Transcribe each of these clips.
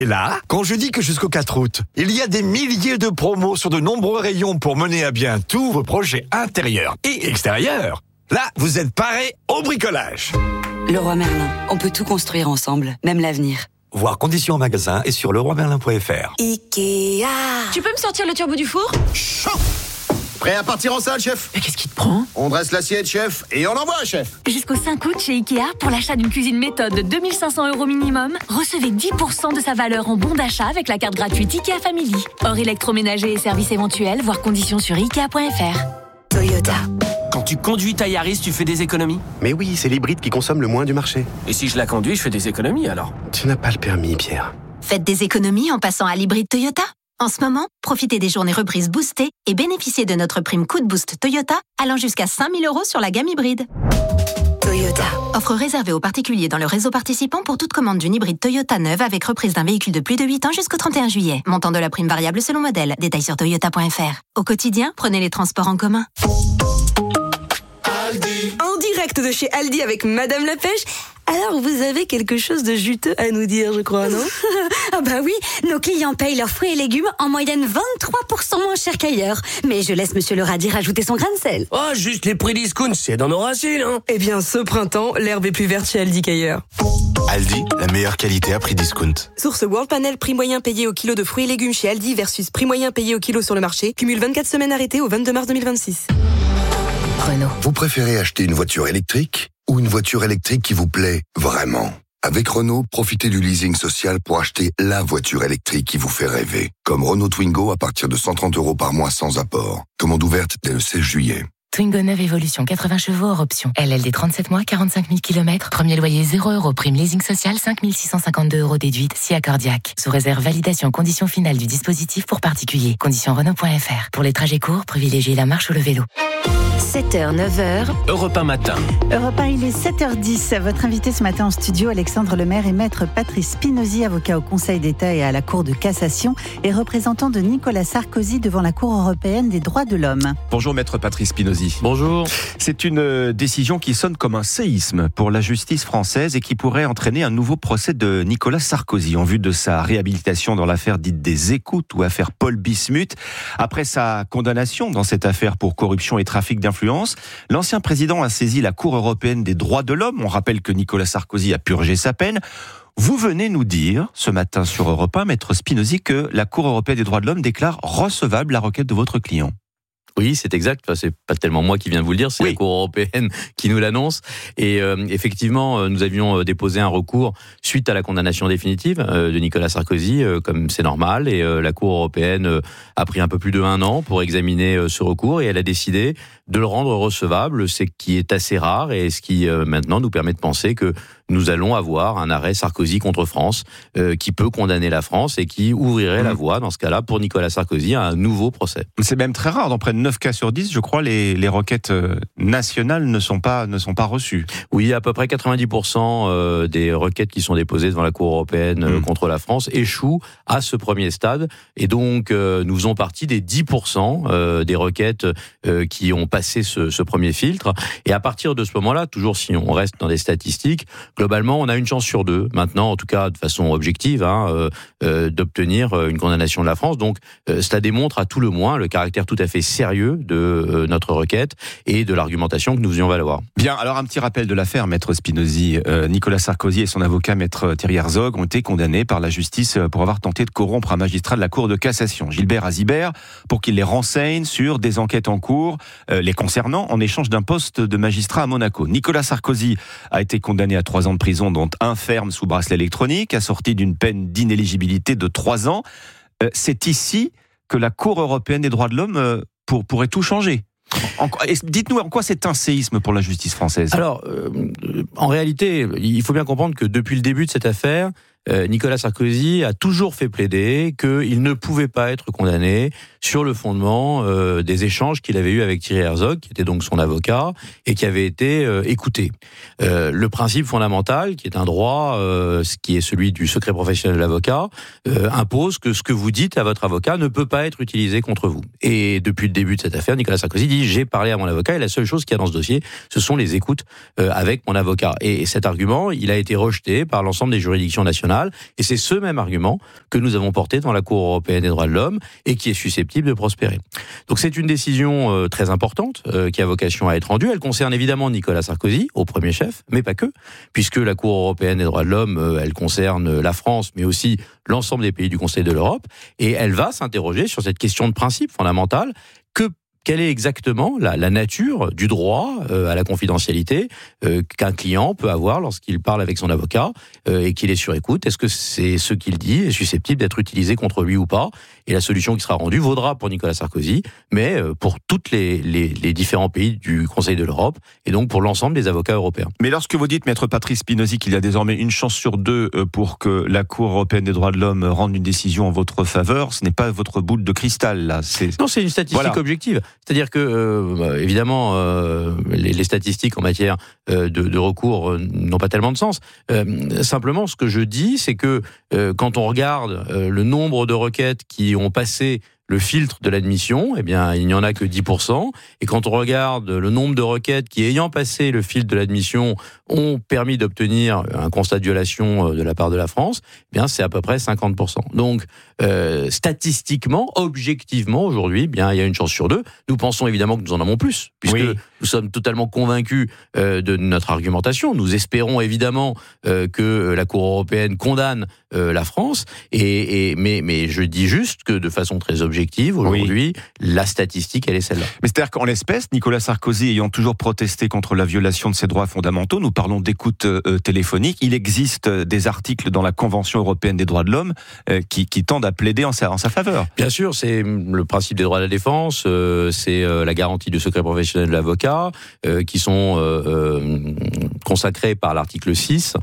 Et là, quand je dis que jusqu'au 4 août, il y a des milliers de promos sur de nombreux rayons pour mener à bien tous vos projets intérieurs et extérieurs, là, vous êtes parés au bricolage. Leroy Merlin, on peut tout construire ensemble, même l'avenir. Voir conditions en magasin et sur leroymerlin.fr. Ikea. Tu peux me sortir le turbo du four ? Chaud. Prêt à partir en salle, chef ? Mais qu'est-ce qui te prend ? On dresse l'assiette, chef, et on envoie, chef. Jusqu'au 5 août chez Ikea, pour l'achat d'une cuisine méthode de 2500 € minimum, recevez 10% de sa valeur en bon d'achat avec la carte gratuite Ikea Family. Hors électroménager et services éventuels, voir conditions sur Ikea.fr. Toyota. Quand tu conduis ta Yaris, tu fais des économies ? Mais oui, c'est l'hybride qui consomme le moins du marché. Et si je la conduis, je fais des économies alors ? Tu n'as pas le permis, Pierre. Faites des économies en passant à l'hybride Toyota. En ce moment, profitez des journées reprises boostées et bénéficiez de notre prime Coup de Boost Toyota allant jusqu'à 5 000 € sur la gamme hybride. Toyota. Offre réservée aux particuliers dans le réseau participant pour toute commande d'une hybride Toyota neuve avec reprise d'un véhicule de plus de 8 ans jusqu'au 31 juillet. Montant de la prime variable selon modèle. Détails sur toyota.fr. Au quotidien, prenez les transports en commun. En direct de chez Aldi avec Madame la Pêche. Alors, vous avez quelque chose de juteux à nous dire, je crois, non ? Ah bah oui, nos clients payent leurs fruits et légumes en moyenne 23% moins cher qu'ailleurs. Mais je laisse Monsieur le radis rajouter son grain de sel. Oh, juste les prix discount, c'est dans nos racines, hein. Eh bien, ce printemps, l'herbe est plus verte chez Aldi qu'ailleurs. Aldi, la meilleure qualité à prix discount. Source World Panel, prix moyen payé au kilo de fruits et légumes chez Aldi versus prix moyen payé au kilo sur le marché. Cumule 24 semaines arrêtées au 22 mars 2026. Renault. Vous préférez acheter une voiture électrique ou une voiture électrique qui vous plaît vraiment ? Avec Renault, profitez du leasing social pour acheter la voiture électrique qui vous fait rêver. Comme Renault Twingo à partir de 130 € par mois sans apport. Commande ouverte dès le 16 juillet. Twingo 9 Evolution, 80 chevaux hors option. LLD 37 mois, 45 000 km. Premier loyer 0 €. Prime leasing social, 5 652 € déduite, si accordiaque. Sous réserve validation conditions finales du dispositif pour particuliers. Conditions Renault.fr. Pour les trajets courts, privilégiez la marche ou le vélo. 7h, 9h. Europe 1 matin. Europe 1, il est 7h10. Votre invité ce matin en studio, Alexandre Lemaire, et maître Patrice Spinozzi, avocat au Conseil d'État et à la Cour de cassation, et représentant de Nicolas Sarkozy devant la Cour européenne des droits de l'homme. Bonjour maître Patrice Spinozzi. Bonjour. C'est une décision qui sonne comme un séisme pour la justice française et qui pourrait entraîner un nouveau procès de Nicolas Sarkozy en vue de sa réhabilitation dans l'affaire dite des écoutes ou affaire Paul Bismuth. Après sa condamnation dans cette affaire pour corruption et trafic d'influence, l'ancien président a saisi la Cour européenne des droits de l'homme. On rappelle que Nicolas Sarkozy a purgé sa peine. Vous venez nous dire, ce matin sur Europe 1, maître Spinozzi, que la Cour européenne des droits de l'homme déclare recevable la requête de votre client. Oui, c'est exact. Enfin, c'est pas tellement moi qui viens de vous le dire, c'est la Cour européenne qui nous l'annonce. Et effectivement, nous avions déposé un recours suite à la condamnation définitive de Nicolas Sarkozy, comme c'est normal. Et la Cour européenne a pris un peu plus de 1 an pour examiner ce recours et elle a décidé de le rendre recevable, ce qui est assez rare et ce qui maintenant nous permet de penser que nous allons avoir un arrêt Sarkozy contre France qui peut condamner la France et qui ouvrirait la voie, dans ce cas-là, pour Nicolas Sarkozy à un nouveau procès. C'est même très rare. Dans près de 9 cas sur 10, je crois, les requêtes nationales ne sont pas reçues. Oui, à peu près 90% des requêtes qui sont déposées devant la Cour européenne contre la France échouent à ce premier stade. Et donc, nous faisons partie des 10% des requêtes qui ont passé ce premier filtre. Et à partir de ce moment-là, toujours si on reste dans des statistiques, globalement, on a une chance sur 2, maintenant, en tout cas de façon objective, d'obtenir une condamnation de la France. Donc, cela démontre à tout le moins le caractère tout à fait sérieux de notre requête et de l'argumentation que nous faisions valoir. Bien, alors un petit rappel de l'affaire, maître Spinozzi. Nicolas Sarkozy et son avocat, maître Thierry Herzog, ont été condamnés par la justice pour avoir tenté de corrompre un magistrat de la Cour de cassation, Gilbert Azibert, pour qu'il les renseigne sur des enquêtes en cours les concernant en échange d'un poste de magistrat à Monaco. Nicolas Sarkozy a été condamné à 3 ans de prison, dont 1 ferme sous bracelet électronique, assorti d'une peine d'inéligibilité de 3 ans. C'est ici que la Cour européenne des droits de l'homme pourrait tout changer. Dites-nous en quoi c'est un séisme pour la justice française. Alors, en réalité, il faut bien comprendre que depuis le début de cette affaire, Nicolas Sarkozy a toujours fait plaider qu'il ne pouvait pas être condamné sur le fondement des échanges qu'il avait eus avec Thierry Herzog, qui était donc son avocat, et qui avait été écouté. Le principe fondamental, qui est un droit, qui est celui du secret professionnel de l'avocat, impose que ce que vous dites à votre avocat ne peut pas être utilisé contre vous. Et depuis le début de cette affaire, Nicolas Sarkozy dit « j'ai parlé à mon avocat et la seule chose qu'il y a dans ce dossier, ce sont les écoutes avec mon avocat ». Et cet argument, il a été rejeté par l'ensemble des juridictions nationales internationale. Et c'est ce même argument que nous avons porté devant la Cour européenne des droits de l'homme et qui est susceptible de prospérer. Donc c'est une décision très importante qui a vocation à être rendue. Elle concerne évidemment Nicolas Sarkozy, au premier chef, mais pas que, puisque la Cour européenne des droits de l'homme, elle concerne la France, mais aussi l'ensemble des pays du Conseil de l'Europe, et elle va s'interroger sur cette question de principe fondamentale. Quelle est exactement la nature du droit à la confidentialité qu'un client peut avoir lorsqu'il parle avec son avocat et qu'il est sur écoute? Est-ce que c'est ce qu'il dit est susceptible d'être utilisé contre lui ou pas? Et la solution qui sera rendue vaudra pour Nicolas Sarkozy, mais pour tous les différents pays du Conseil de l'Europe et donc pour l'ensemble des avocats européens. Mais lorsque vous dites, Maître Patrice Spinozzi, qu'il y a désormais une chance sur deux pour que la Cour européenne des droits de l'homme rende une décision en votre faveur, ce n'est pas votre boule de cristal, là. Non, c'est une statistique objective. C'est-à-dire que, évidemment, les statistiques en matière de recours n'ont pas tellement de sens. Simplement, ce que je dis, c'est que quand on regarde le nombre de requêtes qui ont passé le filtre de l'admission, eh bien, il n'y en a que 10%. Et quand on regarde le nombre de requêtes qui, ayant passé le filtre de l'admission, ont permis d'obtenir un constat de violation de la part de la France, eh bien, c'est à peu près 50%. Donc, statistiquement, objectivement, aujourd'hui, eh bien, il y a une chance sur deux. Nous pensons évidemment que nous en avons plus, puisque nous sommes totalement convaincus de notre argumentation. Nous espérons évidemment que la Cour européenne condamne la France, mais je dis juste que de façon très objective, aujourd'hui, la statistique, elle est celle-là. Mais c'est-à-dire qu'en l'espèce, Nicolas Sarkozy ayant toujours protesté contre la violation de ses droits fondamentaux, nous parlons d'écoute téléphonique, il existe des articles dans la Convention européenne des droits de l'homme qui tendent à plaider en sa faveur. Bien sûr, c'est le principe des droits de la défense, c'est la garantie du secret professionnel de l'avocat, qui sont consacrés par l'article 6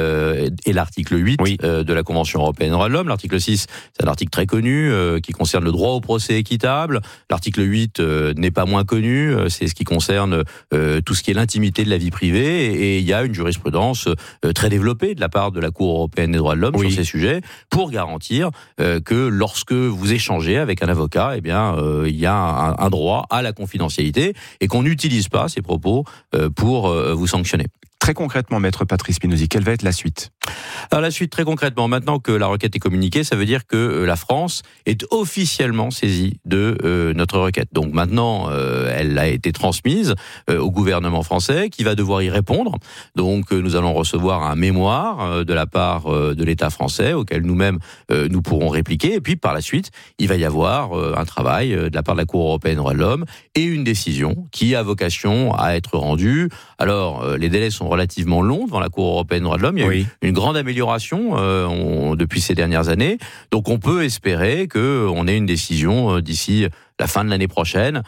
et l'article 8 de la Convention européenne des droits de l'homme. L'article 6, c'est un article très connu qui concerne le droit au procès équitable. L'article 8 n'est pas moins connu, c'est ce qui concerne tout ce qui est l'intimité de la vie privée, et il y a une jurisprudence très développée de la part de la Cour européenne des droits de l'homme sur ces sujets pour garantir que lorsque vous échangez avec un avocat, eh bien, il y a un droit à la confidentialité et qu'on n'utilise pas ces propos pour vous sanctionner. Très concrètement, Maître Patrice Spinozzi, quelle va être la suite ? Alors la suite, très concrètement, maintenant que la requête est communiquée, ça veut dire que la France est officiellement saisie de notre requête. Donc maintenant, elle a été transmise au gouvernement français qui va devoir y répondre. Donc nous allons recevoir un mémoire de la part de l'État français auquel nous-mêmes nous pourrons répliquer. Et puis par la suite, il va y avoir un travail de la part de la Cour européenne des droits de l'homme et une décision qui a vocation à être rendue. Alors les délais sont relativement longs devant la Cour européenne des droits de l'homme. Il y a eu une grande amélioration depuis ces dernières années. Donc on peut espérer qu'on ait une décision d'ici la fin de l'année prochaine.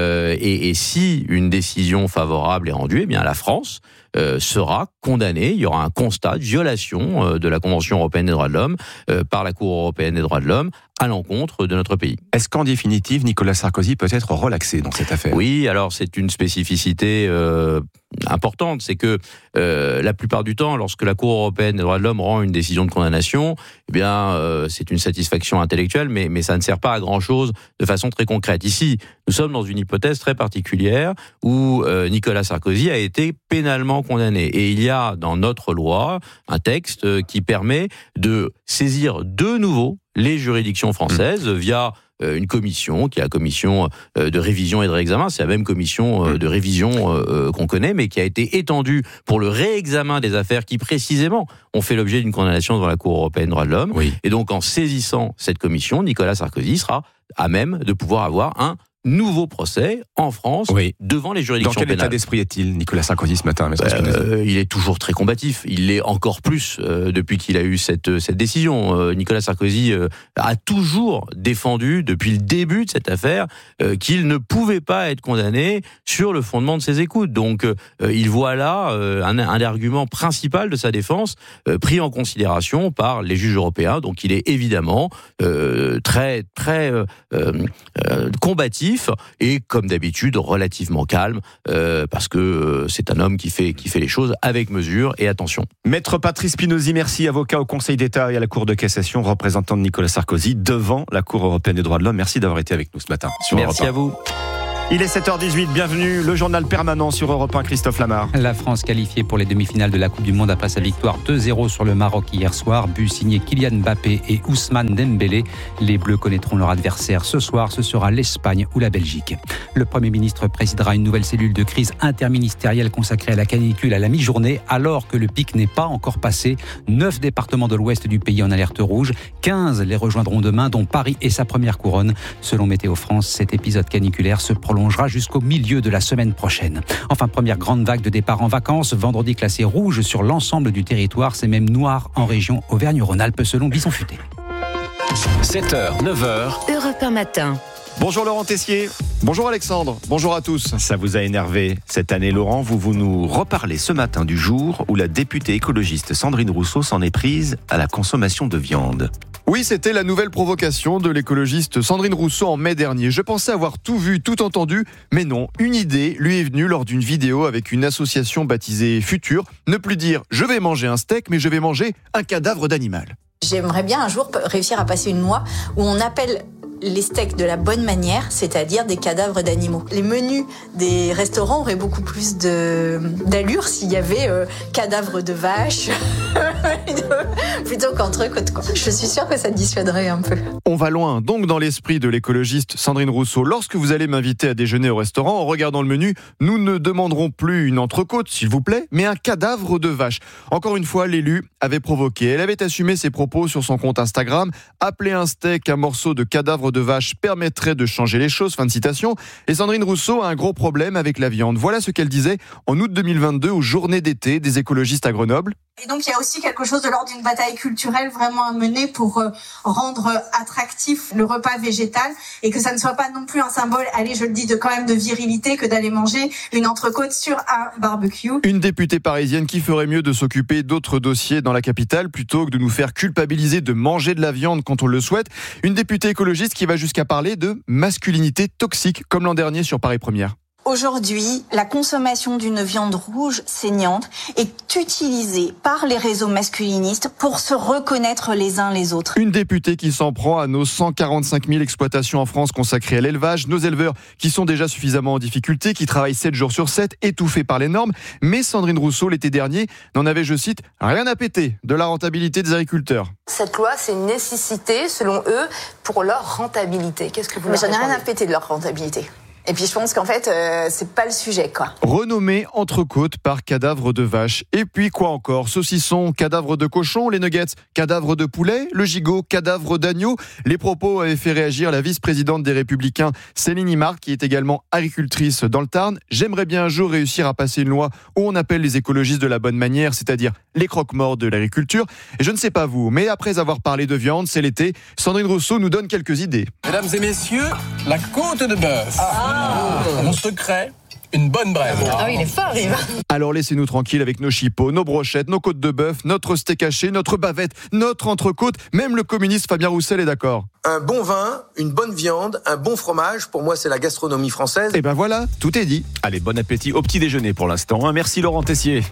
Et si une décision favorable est rendue, eh bien la France sera condamnée. Il y aura un constat de violation de la Convention européenne des droits de l'homme par la Cour européenne des droits de l'homme à l'encontre de notre pays. Est-ce qu'en définitive, Nicolas Sarkozy peut être relaxé dans cette affaire ? Oui, alors c'est une spécificité importante, c'est que la plupart du temps, lorsque la Cour européenne des droits de l'homme rend une décision de condamnation, eh bien, c'est une satisfaction intellectuelle, mais ça ne sert pas à grand-chose de façon très concrète. Ici, nous sommes dans une hypothèse très particulière où Nicolas Sarkozy a été pénalement condamné. Et il y a dans notre loi un texte qui permet de saisir de nouveau les juridictions françaises via une commission, qui est la commission de révision et de réexamen. C'est la même commission de révision qu'on connaît, mais qui a été étendue pour le réexamen des affaires qui, précisément, ont fait l'objet d'une condamnation devant la Cour européenne des droits de l'homme. Et donc, en saisissant cette commission, Nicolas Sarkozy sera à même de pouvoir avoir un nouveau procès en France devant les juridictions pénales. Dans quel état d'esprit est-il, Nicolas Sarkozy, ce matin, Maître Spinozzi ? Il est toujours très combatif. Il l'est encore plus depuis qu'il a eu cette décision. Nicolas Sarkozy a toujours défendu, depuis le début de cette affaire, qu'il ne pouvait pas être condamné sur le fondement de ses écoutes. Donc, il voit là un argument principal de sa défense pris en considération par les juges européens. Donc, il est évidemment très combatif et, comme d'habitude, relativement calme, parce que c'est un homme qui fait les choses avec mesure et attention. Maître Patrice Spinozzi, merci, avocat au Conseil d'État et à la Cour de cassation, représentant de Nicolas Sarkozy devant la Cour européenne des droits de l'homme. Merci d'avoir été avec nous ce matin sur Europe 1. Merci à vous. Il est 7h18, bienvenue, le journal permanent sur Europe 1, Christophe Lamar. La France qualifiée pour les demi-finales de la Coupe du Monde après sa victoire 2-0 sur le Maroc hier soir. But signé Kylian Mbappé et Ousmane Dembélé. Les Bleus connaîtront leur adversaire ce soir, ce sera l'Espagne ou la Belgique. Le Premier ministre présidera une nouvelle cellule de crise interministérielle consacrée à la canicule à la mi-journée, alors que le pic n'est pas encore passé. 9 départements de l'ouest du pays en alerte rouge. 15 les rejoindront demain, dont Paris et sa première couronne. Selon Météo France, cet épisode caniculaire se prolongera jusqu'au milieu de la semaine prochaine. Enfin, première grande vague de départ en vacances. Vendredi classé rouge sur l'ensemble du territoire. C'est même noir en région Auvergne-Rhône-Alpes selon Bison Futé. 7h, 9h. Europe 1 matin. Bonjour Laurent Tessier. Bonjour Alexandre, bonjour à tous. Ça vous a énervé cette année, Laurent. Vous nous reparlez ce matin du jour où la députée écologiste Sandrine Rousseau s'en est prise à la consommation de viande. Oui, c'était la nouvelle provocation de l'écologiste Sandrine Rousseau en mai dernier. Je pensais avoir tout vu, tout entendu, mais non. Une idée lui est venue lors d'une vidéo avec une association baptisée Futur. Ne plus dire « je vais manger un steak », mais « je vais manger un cadavre d'animal ». J'aimerais bien un jour réussir à passer une loi où on appelle les steaks de la bonne manière, c'est-à-dire des cadavres d'animaux. Les menus des restaurants auraient beaucoup plus d'allure s'il y avait cadavres de vaches plutôt qu'entrecôte, quoi. Je suis sûre que ça dissuaderait un peu. On va loin, donc dans l'esprit de l'écologiste Sandrine Rousseau. Lorsque vous allez m'inviter à déjeuner au restaurant, en regardant le menu, nous ne demanderons plus une entrecôte, s'il vous plaît, mais un cadavre de vache. Encore une fois, l'élu avait provoqué. Elle avait assumé ses propos sur son compte Instagram. Appeler un steak un morceau de cadavre de vache permettrait de changer les choses, fin de citation. Et Sandrine Rousseau a un gros problème avec la viande. Voilà ce qu'elle disait en août 2022 aux Journées d'été des écologistes à Grenoble. Et donc il y a aussi quelque chose de l'ordre d'une bataille culturelle vraiment à mener pour rendre attractif le repas végétal et que ça ne soit pas non plus un symbole, allez je le dis, quand même de virilité que d'aller manger une entrecôte sur un barbecue. Une députée parisienne qui ferait mieux de s'occuper d'autres dossiers dans la capitale plutôt que de nous faire culpabiliser de manger de la viande quand on le souhaite. Une députée écologiste qui va jusqu'à parler de masculinité toxique comme l'an dernier sur Paris Première. Aujourd'hui, la consommation d'une viande rouge saignante est utilisée par les réseaux masculinistes pour se reconnaître les uns les autres. Une députée qui s'en prend à nos 145 000 exploitations en France consacrées à l'élevage, nos éleveurs qui sont déjà suffisamment en difficulté, qui travaillent 7 jours sur 7, étouffés par les normes. Mais Sandrine Rousseau, l'été dernier, n'en avait, je cite, rien à péter de la rentabilité des agriculteurs. Cette loi, c'est une nécessité, selon eux, pour leur rentabilité. Qu'est-ce que vous leur répondez ? J'en ai rien à péter de leur rentabilité. Et puis je pense qu'en fait, c'est pas le sujet, quoi. Renommé entrecôte par cadavre de vache. Et puis quoi encore ? Saucisson, cadavre de cochon, les nuggets, cadavre de poulet, le gigot, cadavre d'agneau. Les propos avaient fait réagir la vice-présidente des Républicains, Céline Imard, qui est également agricultrice dans le Tarn. J'aimerais bien un jour réussir à passer une loi où on appelle les écologistes de la bonne manière, c'est-à-dire les croque-morts de l'agriculture. Et je ne sais pas vous, mais après avoir parlé de viande, c'est l'été, Sandrine Rousseau nous donne quelques idées. Mesdames et messieurs, la côte de bœuf. Mon secret, une bonne braise. Ah oui, il est fort, Yves. Alors laissez-nous tranquilles avec nos chipots, nos brochettes, nos côtes de bœuf, notre steak haché, notre bavette, notre entrecôte. Même le communiste Fabien Roussel est d'accord. Un bon vin, une bonne viande, un bon fromage, pour moi c'est la gastronomie française. Et ben voilà, tout est dit. Allez, bon appétit au petit déjeuner pour l'instant. Merci Laurent Tessier.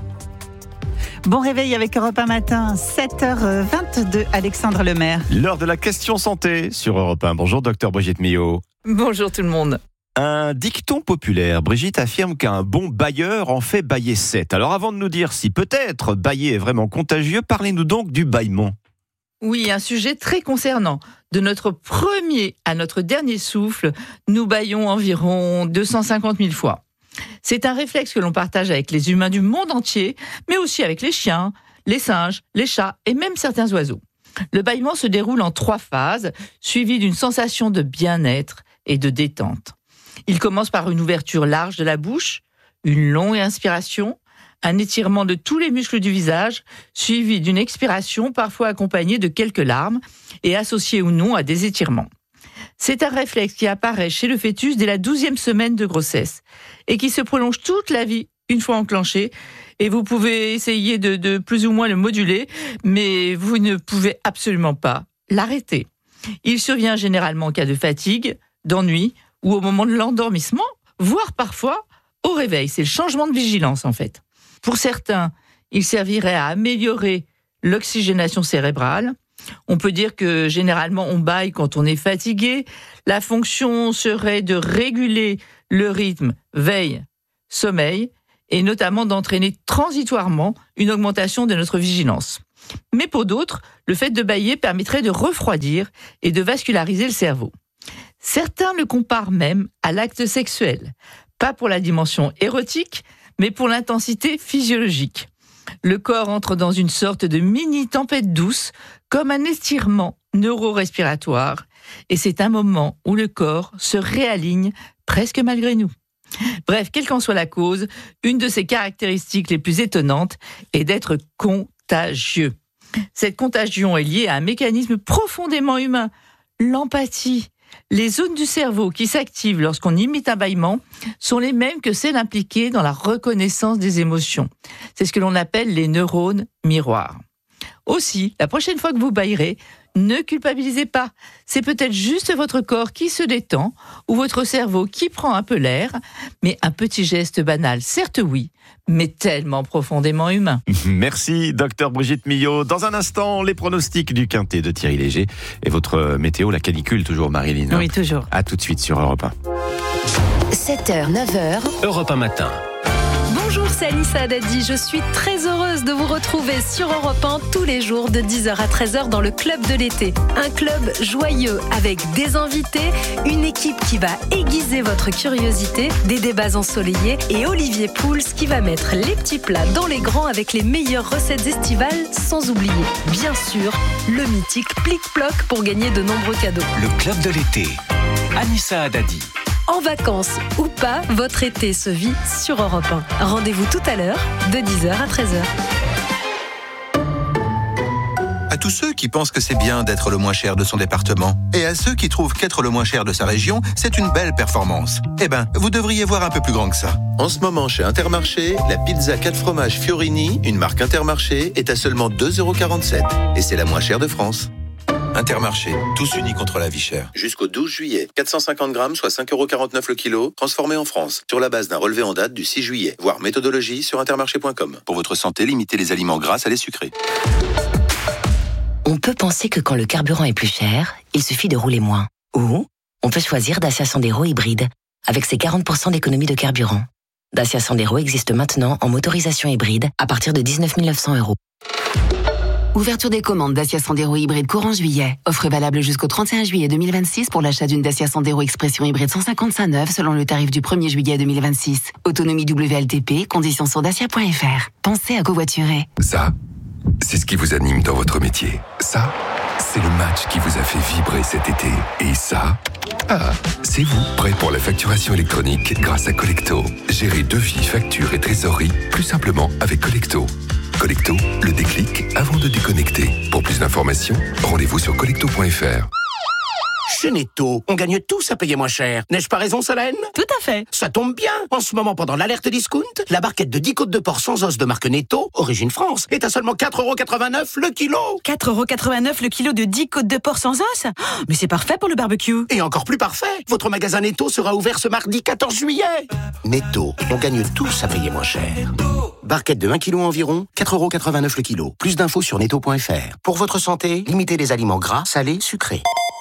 Bon réveil avec Europe 1 matin, 7h22, Alexandre Lemaire. L'heure de la question santé sur Europe 1. Bonjour docteur Brigitte Millot. Bonjour tout le monde. Un dicton populaire, Brigitte affirme qu'un bon bailleur en fait bailler 7. Alors avant de nous dire si peut-être bailler est vraiment contagieux, parlez-nous donc du bâillement. Oui, un sujet très concernant. De notre premier à notre dernier souffle, nous bâillons environ 250 000 fois. C'est un réflexe que l'on partage avec les humains du monde entier, mais aussi avec les chiens, les singes, les chats et même certains oiseaux. Le bâillement se déroule en 3 phases, suivies d'une sensation de bien-être et de détente. Il commence par une ouverture large de la bouche, une longue inspiration, un étirement de tous les muscles du visage, suivi d'une expiration parfois accompagnée de quelques larmes et associée ou non à des étirements. C'est un réflexe qui apparaît chez le fœtus dès la 12e semaine de grossesse et qui se prolonge toute la vie une fois enclenché. Et vous pouvez essayer de plus ou moins le moduler, mais vous ne pouvez absolument pas l'arrêter. Il survient généralement en cas de fatigue, d'ennui ou au moment de l'endormissement, voire parfois au réveil. C'est le changement de vigilance en fait. Pour certains, il servirait à améliorer l'oxygénation cérébrale On peut dire que généralement on bâille quand on est fatigué. La fonction serait de réguler le rythme veille-sommeil et notamment d'entraîner transitoirement une augmentation de notre vigilance. Mais pour d'autres, le fait de bâiller permettrait de refroidir et de vasculariser le cerveau. Certains le comparent même à l'acte sexuel, pas pour la dimension érotique, mais pour l'intensité physiologique. Le corps entre dans une sorte de mini-tempête douce, comme un étirement neuro-respiratoire, et c'est un moment où le corps se réaligne presque malgré nous. Bref, quelle qu'en soit la cause, une de ses caractéristiques les plus étonnantes est d'être contagieux. Cette contagion est liée à un mécanisme profondément humain, l'empathie. Les zones du cerveau qui s'activent lorsqu'on imite un bâillement sont les mêmes que celles impliquées dans la reconnaissance des émotions. C'est ce que l'on appelle les neurones miroirs. Aussi, la prochaine fois que vous bâillerez, ne culpabilisez pas. C'est peut-être juste votre corps qui se détend ou votre cerveau qui prend un peu l'air, mais un petit geste banal, certes oui, mais tellement profondément humain. Merci, docteur Brigitte Millot. Dans un instant, les pronostics du Quintet de Thierry Léger et votre météo, la canicule, toujours, Marilyn. Oui, toujours. À tout de suite sur Europe 1. 7h, 9h. Europe 1 matin. Bonjour, c'est Anissa Haddadi. Je suis très heureuse de vous retrouver sur Europe 1 tous les jours de 10h à 13h dans le Club de l'été. Un club joyeux avec des invités, une équipe qui va aiguiser votre curiosité, des débats ensoleillés et Olivier Pouls qui va mettre les petits plats dans les grands avec les meilleures recettes estivales, sans oublier, bien sûr, le mythique Plic-Ploc pour gagner de nombreux cadeaux. Le Club de l'été. Anissa Haddadi. En vacances ou pas, votre été se vit sur Europe 1. Rendez-vous tout à l'heure, de 10h à 13h. À tous ceux qui pensent que c'est bien d'être le moins cher de son département, et à ceux qui trouvent qu'être le moins cher de sa région, c'est une belle performance. Eh ben, vous devriez voir un peu plus grand que ça. En ce moment, chez Intermarché, la pizza 4 fromages Fiorini, une marque Intermarché, est à seulement 2,47 €. Et c'est la moins chère de France. Intermarché, tous unis contre la vie chère. Jusqu'au 12 juillet, 450 grammes, soit 5,49 € le kilo, transformé en France, sur la base d'un relevé en date du 6 juillet. Voir méthodologie sur intermarché.com. Pour votre santé, limitez les aliments gras à les sucrés. On peut penser que quand le carburant est plus cher, il suffit de rouler moins. Ou on peut choisir Dacia Sandero hybride, avec ses 40% d'économie de carburant. Dacia Sandero existe maintenant en motorisation hybride à partir de 19 900 €. Ouverture des commandes Dacia Sandero hybride courant juillet. Offre valable jusqu'au 31 juillet 2026 pour l'achat d'une Dacia Sandero Expression hybride 155 neuve selon le tarif du 1er juillet 2026. Autonomie WLTP, conditions sur dacia.fr. Pensez à covoiturer. Ça, c'est ce qui vous anime dans votre métier. Ça, c'est le match qui vous a fait vibrer cet été. Et ça, c'est vous, prêt pour la facturation électronique grâce à Collecto. Gérez devis, factures et trésorerie plus simplement avec Collecto. Collecto, le déclic avant de déconnecter. Pour plus d'informations, rendez-vous sur collecto.fr. Chez Netto, on gagne tous à payer moins cher. N'ai-je pas raison, Solène? Tout à fait. Ça tombe bien. En ce moment, pendant l'alerte discount, la barquette de 10 côtes de porc sans os de marque Netto, origine France, est à seulement 4,89 € le kilo. 4,89 € le kilo de 10 côtes de porc sans os? Mais c'est parfait pour le barbecue. Et encore plus parfait, votre magasin Netto sera ouvert ce mardi 14 juillet. Netto, on gagne tous à payer moins cher. Barquette de 1 kg environ, 4,89 € le kilo. Plus d'infos sur netto.fr. Pour votre santé, limitez les aliments gras, salés, sucrés.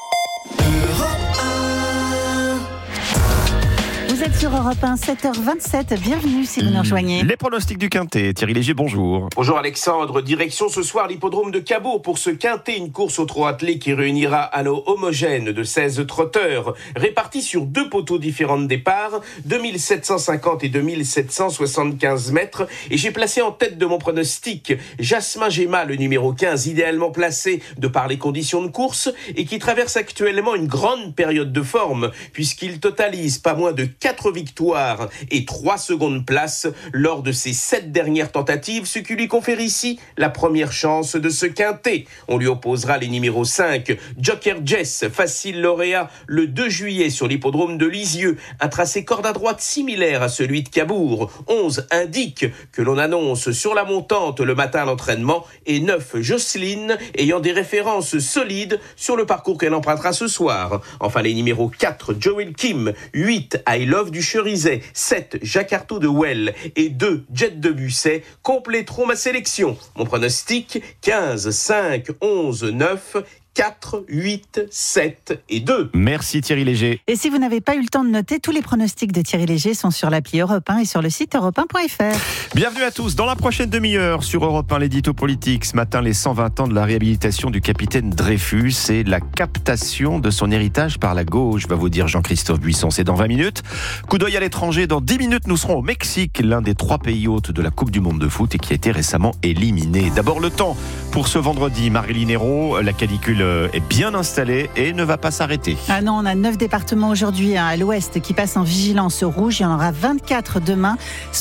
Vous êtes sur Europe 1, 7h27. Bienvenue si vous nous rejoignez. Les pronostics du Quintet. Thierry Léger, bonjour. Bonjour Alexandre. Direction ce soir l'hippodrome de Cabourg pour ce Quintet, une course au trot attelé qui réunira un lot homogène de 16 trotteurs répartis sur 2 poteaux différents de départ, 2750 et 2775 mètres. Et j'ai placé en tête de mon pronostic Jasmin Gemma, le numéro 15, idéalement placé de par les conditions de course et qui traverse actuellement une grande période de forme puisqu'il totalise pas moins de 4 victoires et 3 secondes places lors de ses 7 dernières tentatives, ce qui lui confère ici la première chance de ce Quintet. On lui opposera les numéros 5, Joker Jess, facile lauréat le 2 juillet sur l'hippodrome de Lisieux, un tracé corde à droite similaire à celui de Cabourg. 11, Indique, que l'on annonce sur la montante le matin à l'entraînement, et 9, Jocelyne, ayant des références solides sur le parcours qu'elle empruntera ce soir. Enfin les numéros 4, Joel Kim, 8, I Love Veuve du Cherizet, 7 Jacques Artaud de Well et 2 Jet de Busset compléteront ma sélection. Mon pronostic, 15, 5, 11, 9... 4, 8, 7 et 2. Merci Thierry Léger. Et si vous n'avez pas eu le temps de noter, tous les pronostics de Thierry Léger sont sur l'appli Europe 1 et sur le site europe1.fr. Bienvenue à tous. Dans la prochaine demi-heure sur Europe 1, l'édito politique. Ce matin, les 120 ans de la réhabilitation du capitaine Dreyfus et la captation de son héritage par la gauche, va vous dire Jean-Christophe Buisson. C'est dans 20 minutes. Coup d'œil à l'étranger. Dans 10 minutes, nous serons au Mexique, l'un des 3 pays hôtes de la Coupe du Monde de foot et qui a été récemment éliminé. D'abord le temps pour ce vendredi. Marilyn Hérault, la canicule est bien installée et ne va pas s'arrêter. Ah non, on a 9 départements aujourd'hui à l'ouest qui passent en vigilance rouge. Il y en aura 24 demain.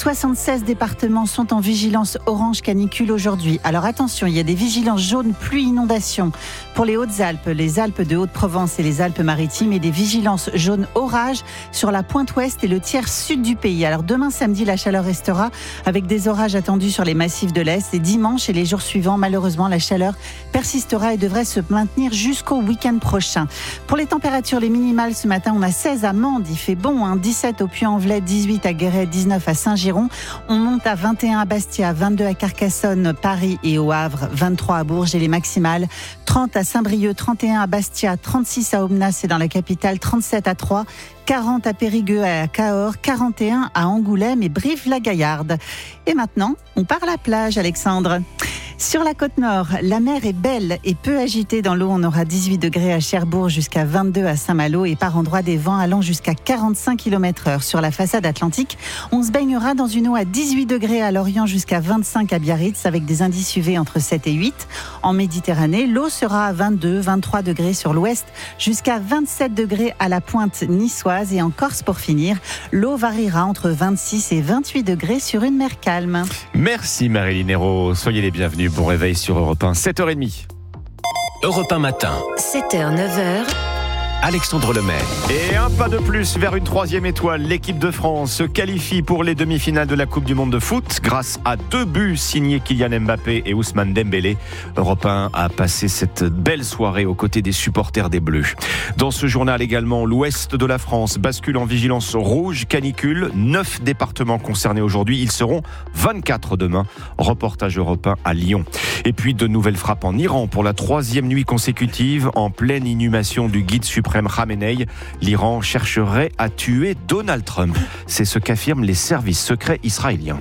76 départements sont en vigilance orange canicule aujourd'hui. Alors attention, il y a des vigilances jaunes pluie inondation pour les Hautes-Alpes, les Alpes de Haute-Provence et les Alpes-Maritimes et des vigilances jaunes orage sur la pointe ouest et le tiers sud du pays. Alors demain samedi, la chaleur restera avec des orages attendus sur les massifs de l'Est et dimanche et les jours suivants, malheureusement, la chaleur persistera et devrait se maintenir jusqu'au week-end prochain. Pour les températures, les minimales ce matin, on a 16 à Mende, il fait bon, 17 au Puy-en-Velay, 18 à Guéret, 19 à Saint-Giron. On monte à 21 à Bastia, 22 à Carcassonne, Paris et au Havre, 23 à Bourges et les maximales, 30 à Saint-Brieuc, 31 à Bastia, 36 à Aubenas et dans la capitale, 37 à Troyes, 40 à Périgueux et à Cahors, 41 à Angoulême et Brive-la-Gaillarde. Et maintenant, on part à la plage, Alexandre. Sur la côte nord, la mer est belle et peu agitée dans l'eau. On aura 18 degrés à Cherbourg jusqu'à 22 à Saint-Malo et par endroits des vents allant jusqu'à 45 km/h. Sur la façade atlantique, on se baignera dans une eau à 18 degrés à Lorient jusqu'à 25 à Biarritz avec des indices UV entre 7 et 8. En Méditerranée, l'eau sera à 22, 23 degrés sur l'ouest jusqu'à 27 degrés à la pointe niçoise et en Corse pour finir, l'eau variera entre 26 et 28 degrés sur une mer calme. Merci Marilyn Hérault. Soyez les bienvenus. Bon réveil sur Europe 1, 7h30. Europe 1 matin. 7h, 9h. Alexandre Lemaire. Et un pas de plus vers une 3e étoile. L'équipe de France se qualifie pour les demi-finales de la Coupe du Monde de foot grâce à 2 buts signés Kylian Mbappé et Ousmane Dembélé. Europe 1 a passé cette belle soirée aux côtés des supporters des Bleus. Dans ce journal également, l'ouest de la France bascule en vigilance rouge canicule. 9 départements concernés aujourd'hui. Ils seront 24 demain. Reportage Europe 1 à Lyon. Et puis de nouvelles frappes en Iran pour la 3e nuit consécutive en pleine inhumation du guide suprême Khamenei. L'Iran chercherait à tuer Donald Trump. C'est ce qu'affirment les services secrets israéliens.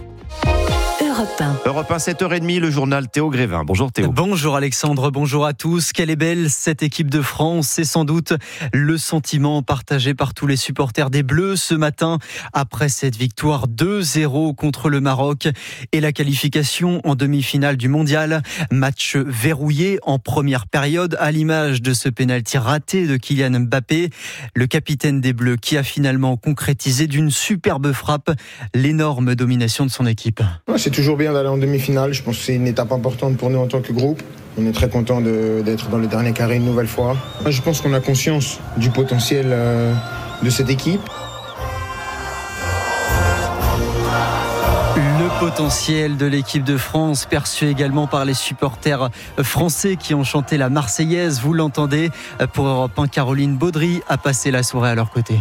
Europe 1, 7h30, le journal Théo Grévin. Bonjour Théo. Bonjour Alexandre, bonjour à tous. Quelle est belle cette équipe de France. C'est sans doute le sentiment partagé par tous les supporters des Bleus ce matin après cette victoire 2-0 contre le Maroc et la qualification en demi-finale du mondial. Match verrouillé en première période à l'image de ce pénalty raté de Kylian Mbappé. Le capitaine des Bleus qui a finalement concrétisé d'une superbe frappe l'énorme domination de son équipe. C'est toujours bien d'aller en demi-finale, je pense que c'est une étape importante pour nous en tant que groupe. On est très content d'être dans le dernier carré une nouvelle fois. Je pense qu'on a conscience du potentiel de cette équipe. Le potentiel de l'équipe de France perçu également par les supporters français qui ont chanté la Marseillaise. Vous l'entendez, pour Europe 1, Caroline Baudry a passé la soirée à leur côté.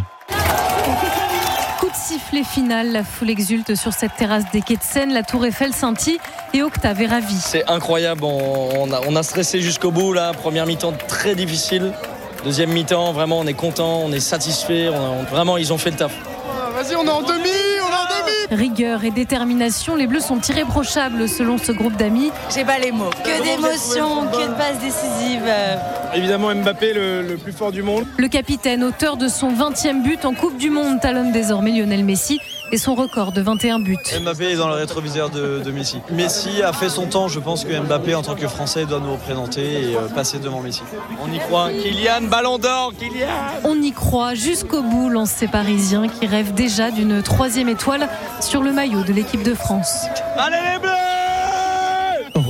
Sifflet final, la foule exulte sur cette terrasse des quais de Seine, la Tour Eiffel scintille et Octave est ravi. C'est incroyable, on a stressé jusqu'au bout là, première mi-temps très difficile, deuxième mi-temps vraiment on est content, on est satisfait, vraiment ils ont fait le taf. Vas-y, on est en demi. Rigueur et détermination, les Bleus sont irréprochables selon ce groupe d'amis. J'ai pas les mots. Que d'émotions, que de passes décisives. Évidemment Mbappé le plus fort du monde. Le capitaine, auteur de son 20e but en Coupe du Monde, talonne désormais Lionel Messi et son record de 21 buts. Mbappé est dans le rétroviseur de Messi. Messi a fait son temps, je pense que Mbappé en tant que Français doit nous représenter et passer devant Messi. On y croit. Kylian, ballon d'or, Kylian. On y croit jusqu'au bout, lancent ces Parisiens qui rêvent déjà d'une 3e étoile sur le maillot de l'équipe de France. Allez les Bleus!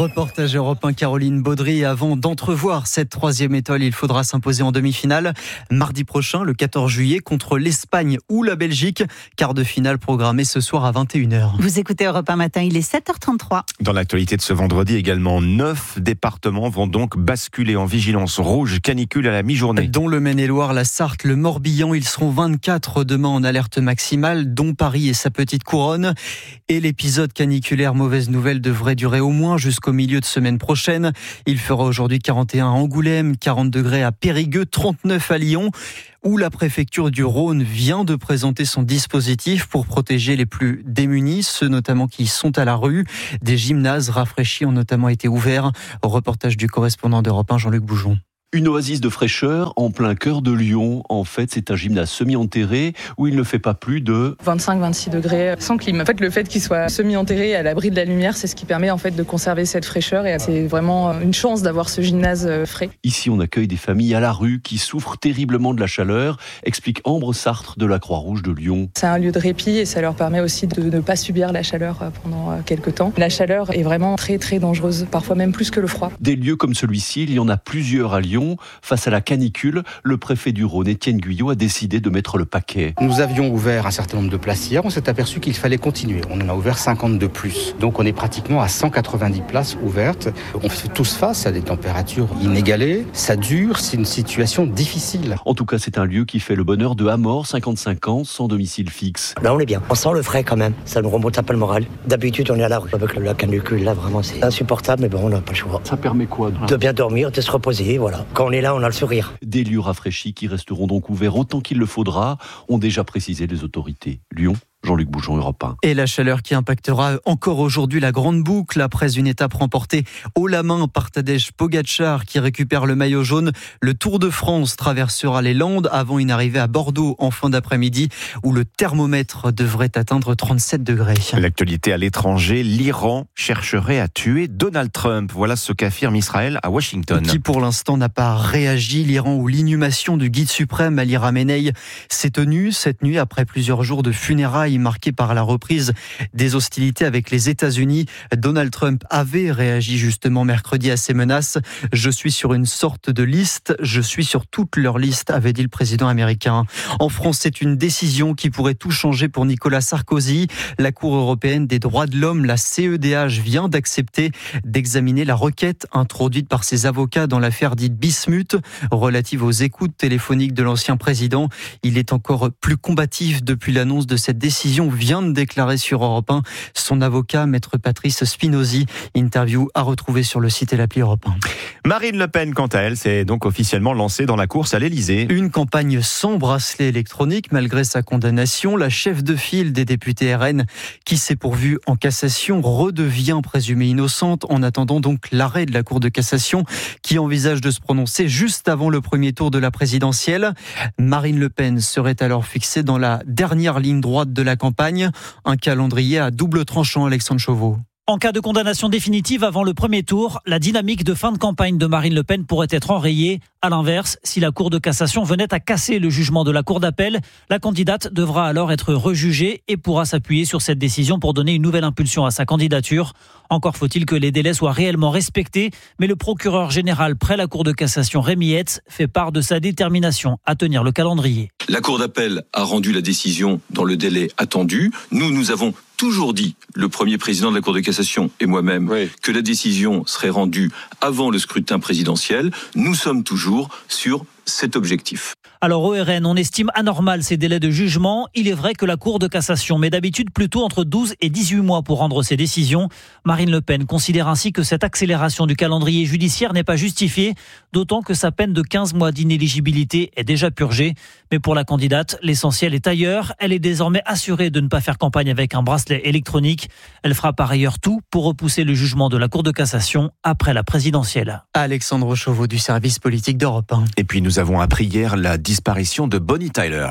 Reportage Europe 1, Caroline Baudry. Avant d'entrevoir cette 3e étoile, il faudra s'imposer en demi-finale mardi prochain, le 14 juillet, contre l'Espagne ou la Belgique. Quart de finale programmée ce soir à 21h. Vous écoutez Europe 1 matin, il est 7h33. Dans l'actualité de ce vendredi également, 9 départements vont donc basculer en vigilance rouge canicule à la mi-journée. Dont le Maine-et-Loire, la Sarthe, le Morbihan. Ils seront 24 demain en alerte maximale, dont Paris et sa petite couronne. Et l'épisode caniculaire, mauvaise nouvelle, devrait durer au moins jusqu'au milieu de semaine prochaine. Il fera aujourd'hui 41 à Angoulême, 40 degrés à Périgueux, 39 à Lyon, où la préfecture du Rhône vient de présenter son dispositif pour protéger les plus démunis, ceux notamment qui sont à la rue. Des gymnases rafraîchis ont notamment été ouverts. Au reportage du correspondant d'Europe 1, Jean-Luc Boujon. Une oasis de fraîcheur en plein cœur de Lyon. En fait, c'est un gymnase semi-enterré où il ne fait pas plus de 25-26 degrés sans clim. En fait, le fait qu'il soit semi-enterré à l'abri de la lumière, c'est ce qui permet en fait de conserver cette fraîcheur et c'est vraiment une chance d'avoir ce gymnase frais. Ici, on accueille des familles à la rue qui souffrent terriblement de la chaleur, explique Ambre Sartre de la Croix-Rouge de Lyon. C'est un lieu de répit et ça leur permet aussi de ne pas subir la chaleur pendant quelques temps. La chaleur est vraiment très très dangereuse, parfois même plus que le froid. Des lieux comme celui-ci, il y en a plusieurs à Lyon. Face à la canicule, le préfet du Rhône, Étienne Guyot, a décidé de mettre le paquet. Nous avions ouvert un certain nombre de places hier, on s'est aperçu qu'il fallait continuer. On en a ouvert 50 de plus. Donc on est pratiquement à 190 places ouvertes. On fait tous face à des températures inégalées. Ça dure, c'est une situation difficile. En tout cas, c'est un lieu qui fait le bonheur de Amor, 55 ans, sans domicile fixe. Là, on est bien. On sent le frais quand même. Ça nous remonte un peu le moral. D'habitude, on est à la rue. Avec la canicule, là, vraiment, c'est insupportable, mais bon, on n'a pas le choix. Ça permet quoi de bien dormir, de se reposer, voilà. Quand on est là, on a le sourire. Des lieux rafraîchis qui resteront donc ouverts autant qu'il le faudra, ont déjà précisé les autorités. Lyon, Jean-Luc Boujon, Europe 1. Et la chaleur qui impactera encore aujourd'hui la grande boucle après une étape remportée haut la main par Tadej Pogačar qui récupère le maillot jaune. Le Tour de France traversera les Landes avant une arrivée à Bordeaux en fin d'après-midi où le thermomètre devrait atteindre 37 degrés. L'actualité à l'étranger, l'Iran chercherait à tuer Donald Trump. Voilà ce qu'affirme Israël à Washington. Qui pour l'instant n'a pas réagi. L'Iran où l'inhumation du guide suprême Ali Khamenei s'est tenue cette nuit après plusieurs jours de funérailles marqué par la reprise des hostilités avec les États-Unis. Donald Trump avait réagi justement mercredi à ces menaces. Je suis sur une sorte de liste, je suis sur toute leur liste, avait dit le président américain. En France, c'est une décision qui pourrait tout changer pour Nicolas Sarkozy. La Cour européenne des droits de l'homme, la CEDH, vient d'accepter d'examiner la requête introduite par ses avocats dans l'affaire dite Bismuth, relative aux écoutes téléphoniques de l'ancien président. Il est encore plus combatif depuis l'annonce de cette décision, vient de déclarer sur Europe 1 son avocat, maître Patrice Spinozzi. Interview à retrouver sur le site et l'appli Europe 1. Marine Le Pen, quant à elle, s'est donc officiellement lancée dans la course à l'Elysée. Une campagne sans bracelet électronique malgré sa condamnation. La chef de file des députés RN, qui s'est pourvue en cassation, redevient présumée innocente en attendant donc l'arrêt de la Cour de cassation qui envisage de se prononcer juste avant le premier tour de la présidentielle. Marine Le Pen serait alors fixée dans la dernière ligne droite de la campagne. Un calendrier à double tranchant, Alexandre Chauveau. En cas de condamnation définitive avant le premier tour, la dynamique de fin de campagne de Marine Le Pen pourrait être enrayée. À l'inverse, si la Cour de cassation venait à casser le jugement de la Cour d'appel, la candidate devra alors être rejugée et pourra s'appuyer sur cette décision pour donner une nouvelle impulsion à sa candidature. Encore faut-il que les délais soient réellement respectés, mais le procureur général près la Cour de cassation, Rémi Hetz, fait part de sa détermination à tenir le calendrier. La Cour d'appel a rendu la décision dans le délai attendu. Nous avons toujours dit, le premier président de la Cour de cassation et moi-même, que la décision serait rendue avant le scrutin présidentiel. Nous sommes toujours sur cet objectif. Alors au RN, on estime anormal ces délais de jugement. Il est vrai que la Cour de cassation met d'habitude plutôt entre 12 et 18 mois pour rendre ses décisions. Marine Le Pen considère ainsi que cette accélération du calendrier judiciaire n'est pas justifiée, d'autant que sa peine de 15 mois d'inéligibilité est déjà purgée. Mais pour la candidate, l'essentiel est ailleurs. Elle est désormais assurée de ne pas faire campagne avec un bracelet électronique. Elle fera par ailleurs tout pour repousser le jugement de la Cour de cassation après la présidentielle. Alexandre Chauveau du service politique d'Europe 1. Et puis nous avons appris hier la disparition de Bonnie Tyler.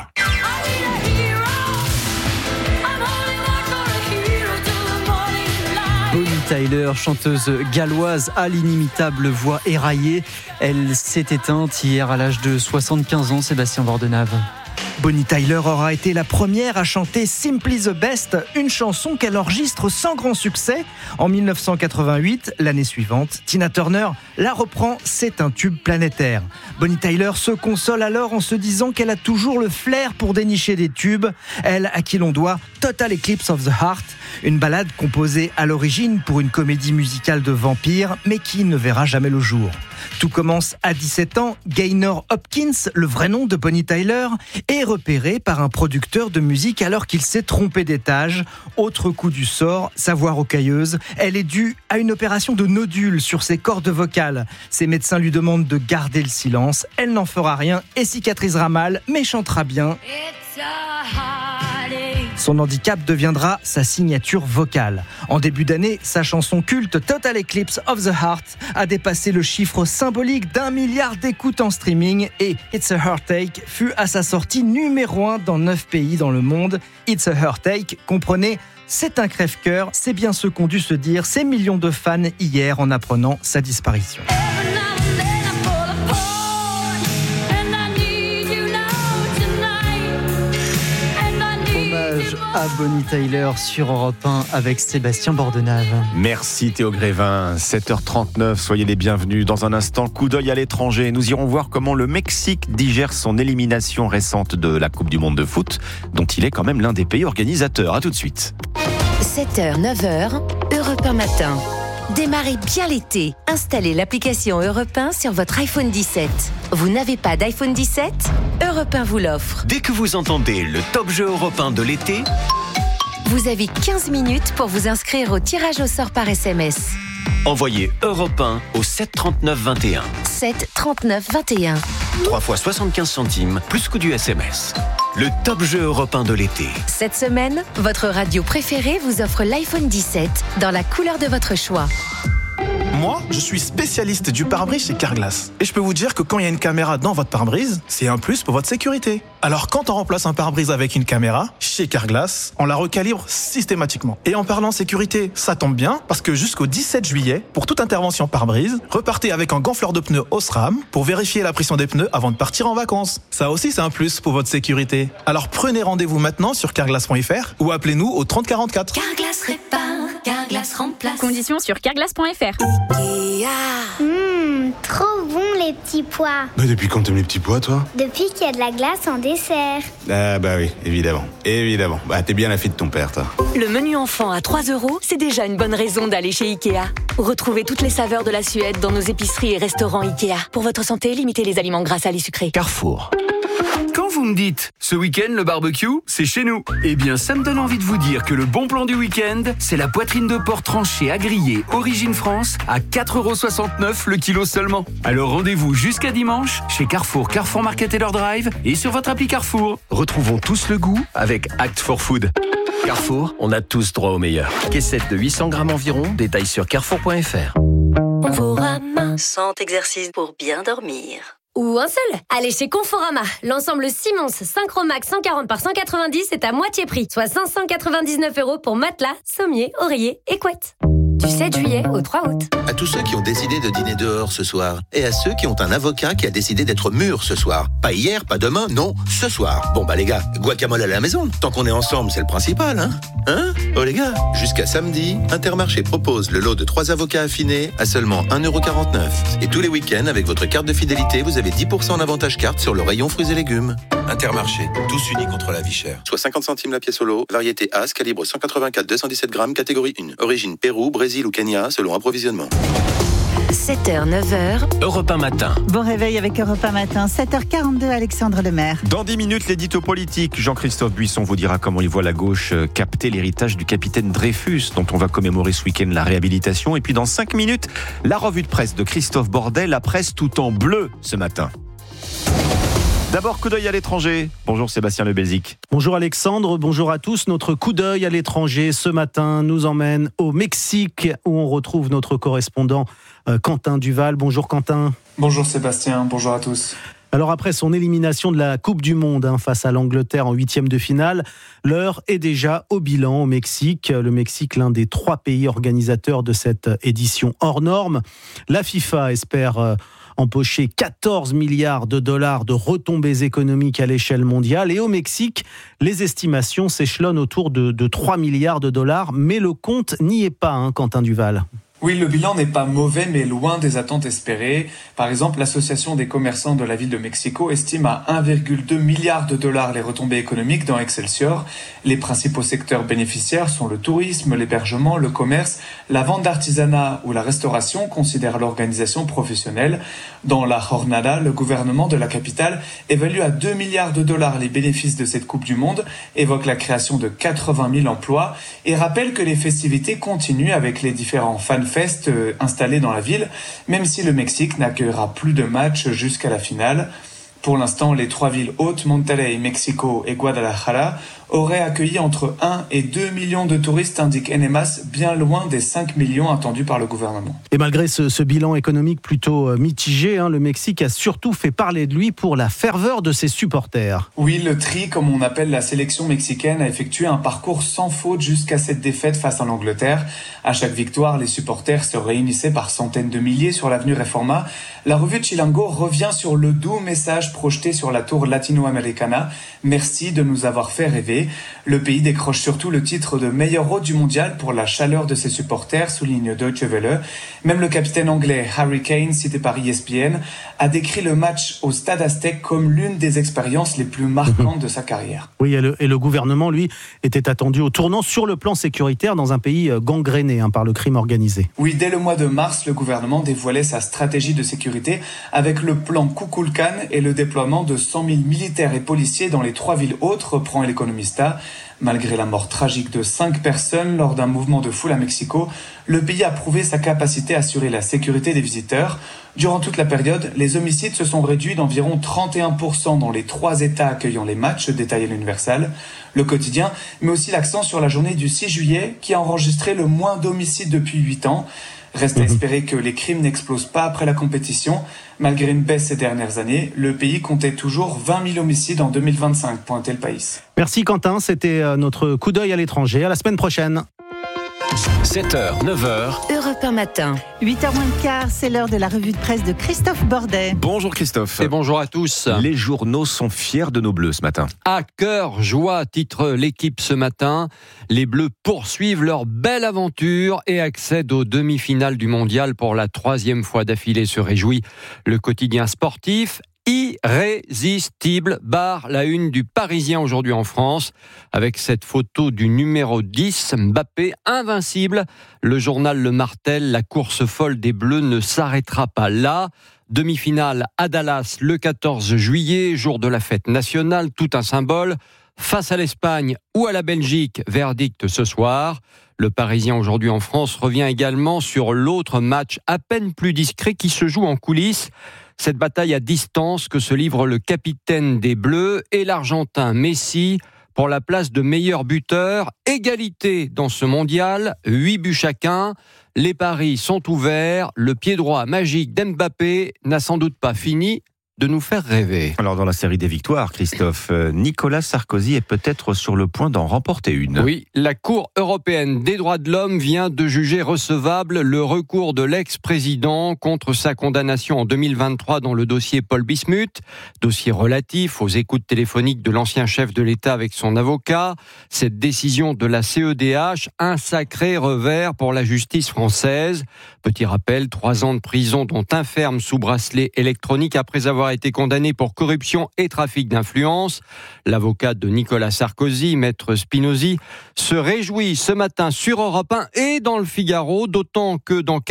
Bonnie Tyler, chanteuse galloise à l'inimitable voix éraillée. Elle s'est éteinte hier à l'âge de 75 ans, Sébastien Bordenave. Bonnie Tyler aura été la première à chanter Simply the Best, une chanson qu'elle enregistre sans grand succès. En 1988, l'année suivante, Tina Turner la reprend, c'est un tube planétaire. Bonnie Tyler se console alors en se disant qu'elle a toujours le flair pour dénicher des tubes, elle à qui l'on doit Total Eclipse of the Heart, une ballade composée à l'origine pour une comédie musicale de vampires, mais qui ne verra jamais le jour. Tout commence à 17 ans, Gaynor Hopkins, le vrai nom de Bonnie Tyler, est repéré par un producteur de musique alors qu'il s'est trompé d'étage. Autre coup du sort, sa voix rocailleuse, elle est due à une opération de nodule sur ses cordes vocales. Ses médecins lui demandent de garder le silence, elle n'en fera rien et cicatrisera mal, mais chantera bien. Son handicap deviendra sa signature vocale. En début d'année, sa chanson culte Total Eclipse of the Heart a dépassé le chiffre symbolique d'1 milliard d'écoutes en streaming et It's a Heartache fut à sa sortie numéro 1 dans 9 pays dans le monde. It's a Heartache, comprenez, c'est un crève-cœur, c'est bien ce qu'ont dû se dire ces millions de fans hier en apprenant sa disparition. À Bonnie Tyler sur Europe 1 avec Sébastien Bordenave. Merci Théo Grévin, 7h39, soyez les bienvenus. Dans un instant, coup d'œil à l'étranger. Nous irons voir comment le Mexique digère son élimination récente de la Coupe du Monde de foot, dont il est quand même l'un des pays organisateurs. A tout de suite. 7h, 9h, Europe 1 matin. Démarrez bien l'été. Installez l'application Europe 1 sur votre iPhone 17. Vous n'avez pas d'iPhone 17 ? Europe 1 vous l'offre. Dès que vous entendez le top jeu européen de l'été, vous avez 15 minutes pour vous inscrire au tirage au sort par SMS. Envoyez Europe 1 au 7 39 21. 7 39 21. 3 fois 75 centimes, plus coût du SMS. Le top jeu européen de l'été. Cette semaine, votre radio préférée vous offre l'iPhone 17 dans la couleur de votre choix. Moi, je suis spécialiste du pare-brise chez Carglass. Et je peux vous dire que quand il y a une caméra dans votre pare-brise, c'est un plus pour votre sécurité. Alors quand on remplace un pare-brise avec une caméra, chez Carglass, on la recalibre systématiquement. Et en parlant sécurité, ça tombe bien, parce que jusqu'au 17 juillet, pour toute intervention pare-brise, repartez avec un gonfleur de pneus Osram pour vérifier la pression des pneus avant de partir en vacances. Ça aussi, c'est un plus pour votre sécurité. Alors prenez rendez-vous maintenant sur carglass.fr ou appelez-nous au 30 44. Carglass répare, Carglass remplace. Conditions sur carglass.fr. Trop bon les petits pois. Mais depuis quand t'aimes les petits pois, toi ? Depuis qu'il y a de la glace en dessert. Ah bah oui, évidemment. Bah t'es bien la fille de ton père, toi. Le menu enfant à 3 €, c'est déjà une bonne raison d'aller chez Ikea. Retrouvez toutes les saveurs de la Suède dans nos épiceries et restaurants Ikea. Pour votre santé, limitez les aliments gras, salés, sucrés. Carrefour. Quand vous me dites, ce week-end, le barbecue, c'est chez nous. Eh bien, ça me donne envie de vous dire que le bon plan du week-end, c'est la poitrine de porc tranchée à griller, origine France, à 4,69 € le kilo seulement. Alors rendez-vous jusqu'à dimanche, chez Carrefour, Carrefour Market et leur drive, et sur votre appli Carrefour. Retrouvons tous le goût avec Act for Food. Carrefour, on a tous droit au meilleur. Caissette de 800 grammes environ, détails sur carrefour.fr. Conforama, 100 exercices pour bien dormir. Ou un seul. Allez chez Conforama. L'ensemble Simmons Synchromax 140 par 190 est à moitié prix, soit 599 € pour matelas, sommier, oreiller et couette. Du 7 juillet au 3 août. À tous ceux qui ont décidé de dîner dehors ce soir. Et à ceux qui ont un avocat qui a décidé d'être mûr ce soir. Pas hier, pas demain, non, ce soir. Bon bah les gars, guacamole à la maison. Tant qu'on est ensemble, c'est le principal, hein ? Oh les gars, jusqu'à samedi, Intermarché propose le lot de 3 avocats affinés à seulement 1,49 €. Et tous les week-ends, avec votre carte de fidélité, vous avez 10% en avantage carte sur le rayon fruits et légumes. Intermarché, tous unis contre la vie chère. Soit 50 centimes la pièce au lot, variété As, calibre 184-217 grammes, catégorie 1. Origine Pérou, Brésil ou Kenya, selon approvisionnement. 7h, 9h. Europe 1 matin. Bon réveil avec Europe 1 matin, 7h42, Alexandre Lemaire. Dans 10 minutes, l'édito politique. Jean-Christophe Buisson vous dira comment il voit la gauche capter l'héritage du capitaine Dreyfus, dont on va commémorer ce week-end la réhabilitation. Et puis dans 5 minutes, la revue de presse de Christophe Bordet, la presse tout en bleu ce matin. D'abord, coup d'œil à l'étranger. Bonjour Sébastien Le Belzic. Bonjour Alexandre, bonjour à tous. Notre coup d'œil à l'étranger ce matin nous emmène au Mexique où on retrouve notre correspondant Quentin Duval. Bonjour Quentin. Bonjour Sébastien, bonjour à tous. Alors après son élimination de la Coupe du Monde face à l'Angleterre en 8e de finale, l'heure est déjà au bilan au Mexique. Le Mexique, l'un des 3 pays organisateurs de cette édition hors norme. La FIFA espère empoché 14 milliards de dollars de retombées économiques à l'échelle mondiale. Et au Mexique, les estimations s'échelonnent autour de 3 milliards de dollars. Mais le compte n'y est pas, Quentin Duval. Oui, le bilan n'est pas mauvais, mais loin des attentes espérées. Par exemple, l'Association des commerçants de la ville de Mexico estime à 1,2 milliard de dollars les retombées économiques dans Excelsior. Les principaux secteurs bénéficiaires sont le tourisme, l'hébergement, le commerce, la vente d'artisanat ou la restauration, considère l'organisation professionnelle. Dans la Jornada, le gouvernement de la capitale évalue à 2 milliards de dollars les bénéfices de cette Coupe du Monde, évoque la création de 80 000 emplois et rappelle que les festivités continuent avec les différents fanfests installés dans la ville, même si le Mexique n'accueillera plus de matchs jusqu'à la finale. Pour l'instant, les 3 villes hôtes, Monterrey, Mexico et Guadalajara, auraient accueilli entre 1 et 2 millions de touristes, indique NMAS, bien loin des 5 millions attendus par le gouvernement. Et malgré ce bilan économique plutôt mitigé, le Mexique a surtout fait parler de lui pour la ferveur de ses supporters. Oui, le Tri, comme on appelle la sélection mexicaine, a effectué un parcours sans faute jusqu'à cette défaite face à l'Angleterre. À chaque victoire, les supporters se réunissaient par centaines de milliers sur l'avenue Reforma. La revue Chilango revient sur le doux message projeté sur la tour latino-americana. Merci de nous avoir fait rêver. Le pays décroche surtout le titre de meilleur hôte du mondial pour la chaleur de ses supporters, souligne Deutsche Welle. Même le capitaine anglais Harry Kane, cité par ESPN, a décrit le match au Stade Aztec comme l'une des expériences les plus marquantes de sa carrière. Oui, et le gouvernement, lui, était attendu au tournant sur le plan sécuritaire dans un pays gangréné par le crime organisé. Oui, dès le mois de mars, le gouvernement dévoilait sa stratégie de sécurité avec le plan Kukulkan et le déploiement de 100 000 militaires et policiers dans les 3 villes hautes, reprend El Economista. Malgré la mort tragique de 5 personnes lors d'un mouvement de foule à Mexico, le pays a prouvé sa capacité à assurer la sécurité des visiteurs. Durant toute la période, les homicides se sont réduits d'environ 31% dans les 3 États accueillant les matchs, détaillait l'Universal. Le quotidien met aussi l'accent sur la journée du 6 juillet qui a enregistré le moins d'homicides depuis 8 ans. Reste à espérer que les crimes n'explosent pas après la compétition. Malgré une baisse ces dernières années, le pays comptait toujours 20 000 homicides en 2025, pointait le País. Merci Quentin, c'était notre coup d'œil à l'étranger. À la semaine prochaine. 7h, 9h. Europe 1 matin. 8h moins le quart, c'est l'heure de la revue de presse de Christophe Bordet. Bonjour Christophe. Et bonjour à tous. Les journaux sont fiers de nos Bleus ce matin. À cœur, joie, titre l'équipe ce matin. Les Bleus poursuivent leur belle aventure et accèdent aux demi-finales du mondial pour la 3e fois d'affilée, se réjouit le quotidien sportif. Irrésistible barre la une du Parisien aujourd'hui en France avec cette photo du numéro 10, Mbappé invincible. Le journal le martèle, la course folle des Bleus ne s'arrêtera pas là. Demi-finale à Dallas le 14 juillet, jour de la fête nationale, tout un symbole. Face à l'Espagne ou à la Belgique, verdict ce soir. Le Parisien aujourd'hui en France revient également sur l'autre match à peine plus discret qui se joue en coulisses. Cette bataille à distance que se livre le capitaine des Bleus et l'Argentin Messi pour la place de meilleur buteur. Égalité dans ce mondial, 8 buts chacun. Les paris sont ouverts. Le pied droit magique d'Mbappé n'a sans doute pas fini de nous faire rêver. Alors dans la série des victoires, Christophe, Nicolas Sarkozy est peut-être sur le point d'en remporter une. Oui, la Cour européenne des droits de l'homme vient de juger recevable le recours de l'ex-président contre sa condamnation en 2023 dans le dossier Paul Bismuth, dossier relatif aux écoutes téléphoniques de l'ancien chef de l'État avec son avocat. Cette décision de la CEDH, un sacré revers pour la justice française. Petit rappel, 3 ans de prison dont un ferme sous bracelet électronique après avoir été condamné pour corruption et trafic d'influence. L'avocat de Nicolas Sarkozy, maître Spinozzi, se réjouit ce matin sur Europe 1 et dans le Figaro, d'autant que dans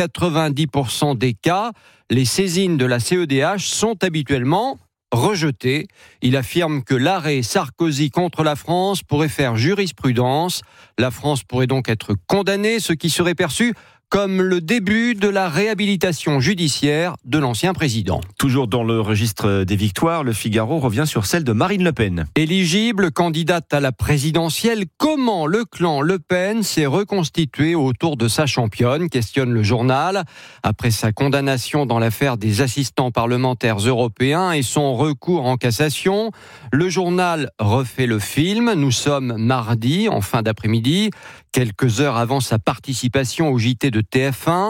90% des cas, les saisines de la CEDH sont habituellement rejetées. Il affirme que l'arrêt Sarkozy contre la France pourrait faire jurisprudence. La France pourrait donc être condamnée, ce qui serait perçu comme le début de la réhabilitation judiciaire de l'ancien président. Toujours dans le registre des victoires, le Figaro revient sur celle de Marine Le Pen. Éligible, candidate à la présidentielle, comment le clan Le Pen s'est reconstitué autour de sa championne, questionne le journal. Après sa condamnation dans l'affaire des assistants parlementaires européens et son recours en cassation, le journal refait le film. Nous sommes mardi, en fin d'après-midi, quelques heures avant sa participation au JT de TF1.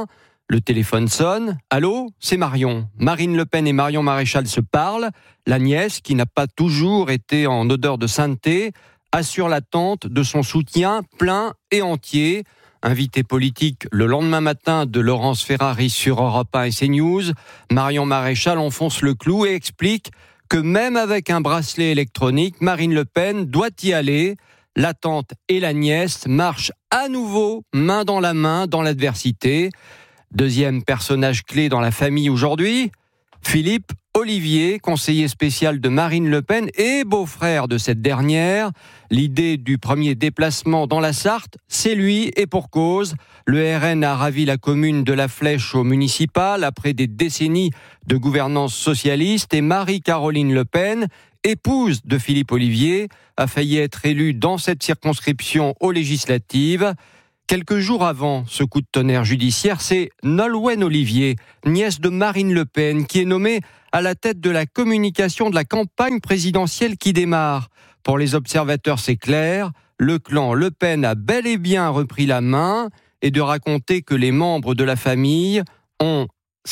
Le téléphone sonne. Allô, c'est Marion. Marine Le Pen et Marion Maréchal se parlent. La nièce, qui n'a pas toujours été en odeur de sainteté, assure l'attente de son soutien plein et entier. Invité politique le lendemain matin de Laurence Ferrari sur Europe 1 et CNews, Marion Maréchal enfonce le clou et explique que même avec un bracelet électronique, Marine Le Pen doit y aller. La tante et la nièce marchent à nouveau main dans la main dans l'adversité. Deuxième personnage clé dans la famille aujourd'hui, Philippe Ollivier, conseiller spécial de Marine Le Pen et beau-frère de cette dernière. L'idée du premier déplacement dans la Sarthe, c'est lui et pour cause. Le RN a ravi la commune de La Flèche au municipal après des décennies de gouvernance socialiste et Marie-Caroline Le Pen, épouse de Philippe Ollivier, a failli être élue dans cette circonscription aux législatives. Quelques jours avant ce coup de tonnerre judiciaire, c'est Nolwenn Ollivier, nièce de Marine Le Pen, qui est nommée à la tête de la communication de la campagne présidentielle qui démarre. Pour les observateurs, c'est clair, le clan Le Pen a bel et bien repris la main et de raconter que les membres de la famille ont,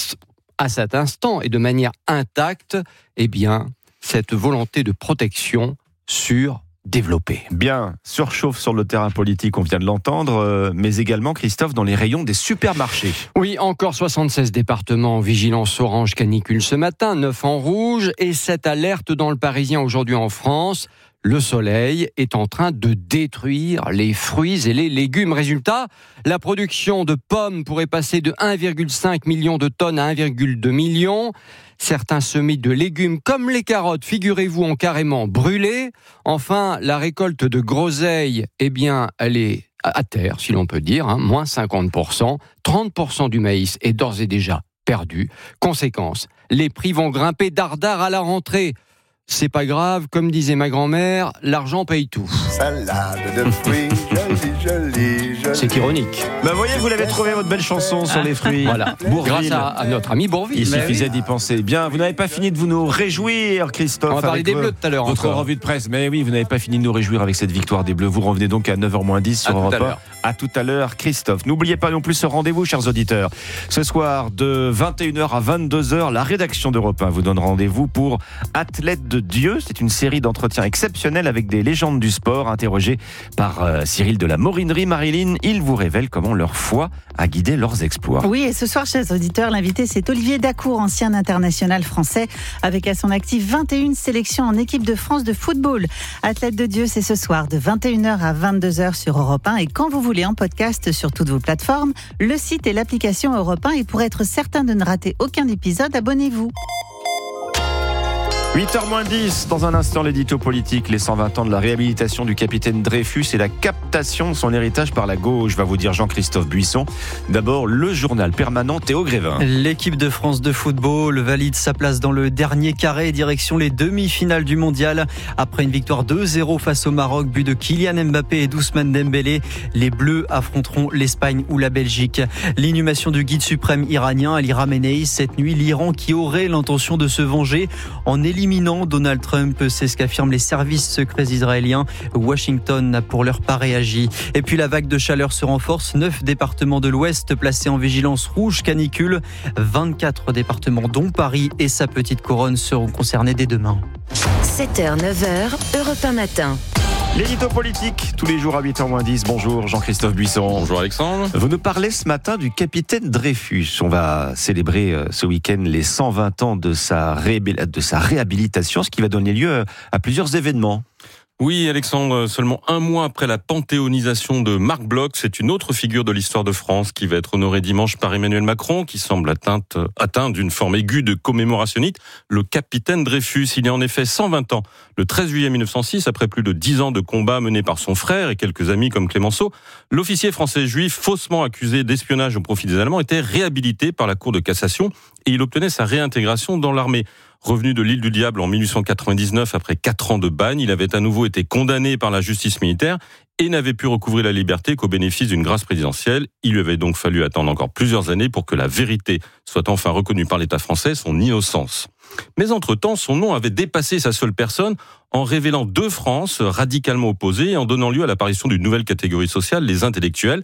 à cet instant et de manière intacte, cette volonté de protection développée. Bien, surchauffe sur le terrain politique, on vient de l'entendre, mais également, Christophe, dans les rayons des supermarchés. Oui, encore 76 départements en vigilance orange canicule ce matin, 9 en rouge et 7 alertes dans le Parisien aujourd'hui en France. Le soleil est en train de détruire les fruits et les légumes. Résultat, la production de pommes pourrait passer de 1,5 million de tonnes à 1,2 million. Certains semis de légumes, comme les carottes, figurez-vous, ont carrément brûlé. Enfin, la récolte de groseilles, elle est à terre, si l'on peut dire, moins 50%. 30% du maïs est d'ores et déjà perdu. Conséquence, les prix vont grimper dardard à la rentrée. C'est pas grave, comme disait ma grand-mère, l'argent paye tout. Salade de fruits, jolie. C'est ironique. Vous voyez, vous l'avez trouvé, votre belle chanson sur les fruits. Voilà, grâce à notre ami Bourvil. Il suffisait d'y penser. Bien, vous n'avez pas fini de nous réjouir, Christophe. On va parler des Bleus tout à l'heure. Votre revue de presse. Mais oui, vous n'avez pas fini de nous réjouir avec cette victoire des Bleus. Vous revenez donc à 9h-10 sur Europe 1. À tout à l'heure, Christophe. N'oubliez pas non plus ce rendez-vous, chers auditeurs. Ce soir, de 21h à 22h, la rédaction d'Europe 1 vous donne rendez-vous pour Athlètes de Dieu. C'est une série d'entretiens exceptionnels avec des légendes du sport interrogées par Cyril de la Morinerie. Marilyn, ils vous révèlent comment leur foi a guidé leurs exploits. Oui, et ce soir, chers auditeurs, l'invité, c'est Olivier Dacour, ancien international français, avec à son actif 21 sélections en équipe de France de football. Athlètes de Dieu, c'est ce soir de 21h à 22h sur Europe 1 et quand vous voulez en podcast sur toutes vos plateformes, le site et l'application Europe 1 et pour être certain de ne rater aucun épisode, abonnez-vous. 8h-10, dans un instant, l'édito politique, les 120 ans de la réhabilitation du capitaine Dreyfus et la captation de son héritage par la gauche, va vous dire Jean-Christophe Buisson. D'abord, le journal permanent Théo Grévin. L'équipe de France de football valide sa place dans le dernier carré, direction les demi-finales du mondial. Après une victoire 2-0 face au Maroc, but de Kylian Mbappé et d'Ousmane Dembélé, les Bleus affronteront l'Espagne ou la Belgique. L'inhumation du guide suprême iranien Ali Khamenei cette nuit, l'Iran qui aurait l'intention de se venger en éliminant Donald Trump, c'est ce qu'affirment les services secrets israéliens. Washington n'a pour l'heure pas réagi. Et puis la vague de chaleur se renforce. 9 départements de l'Ouest placés en vigilance rouge canicule. 24 départements dont Paris et sa petite couronne seront concernés dès demain. 7h, 9h, Europe 1 matin. L'édito politique, tous les jours à 8h-10. Bonjour Jean-Christophe Buisson. Bonjour Alexandre. Vous nous parlez ce matin du capitaine Dreyfus. On va célébrer ce week-end les 120 ans de sa réhabilitation, ce qui va donner lieu à plusieurs événements. Oui, Alexandre, seulement un mois après la panthéonisation de Marc Bloch, c'est une autre figure de l'histoire de France qui va être honorée dimanche par Emmanuel Macron, qui semble atteint d'une forme aiguë de commémorationnite, le capitaine Dreyfus. Il y a en effet 120 ans, le 13 juillet 1906, après plus de 10 ans de combats menés par son frère et quelques amis comme Clémenceau, l'officier français juif faussement accusé d'espionnage au profit des Allemands était réhabilité par la Cour de cassation et il obtenait sa réintégration dans l'armée. Revenu de l'île du Diable en 1899 après 4 ans de bagne, il avait à nouveau été condamné par la justice militaire et n'avait pu recouvrer la liberté qu'au bénéfice d'une grâce présidentielle. Il lui avait donc fallu attendre encore plusieurs années pour que la vérité soit enfin reconnue par l'État français, son innocence. Mais entre-temps, son nom avait dépassé sa seule personne en révélant 2 France radicalement opposées et en donnant lieu à l'apparition d'une nouvelle catégorie sociale, les intellectuels.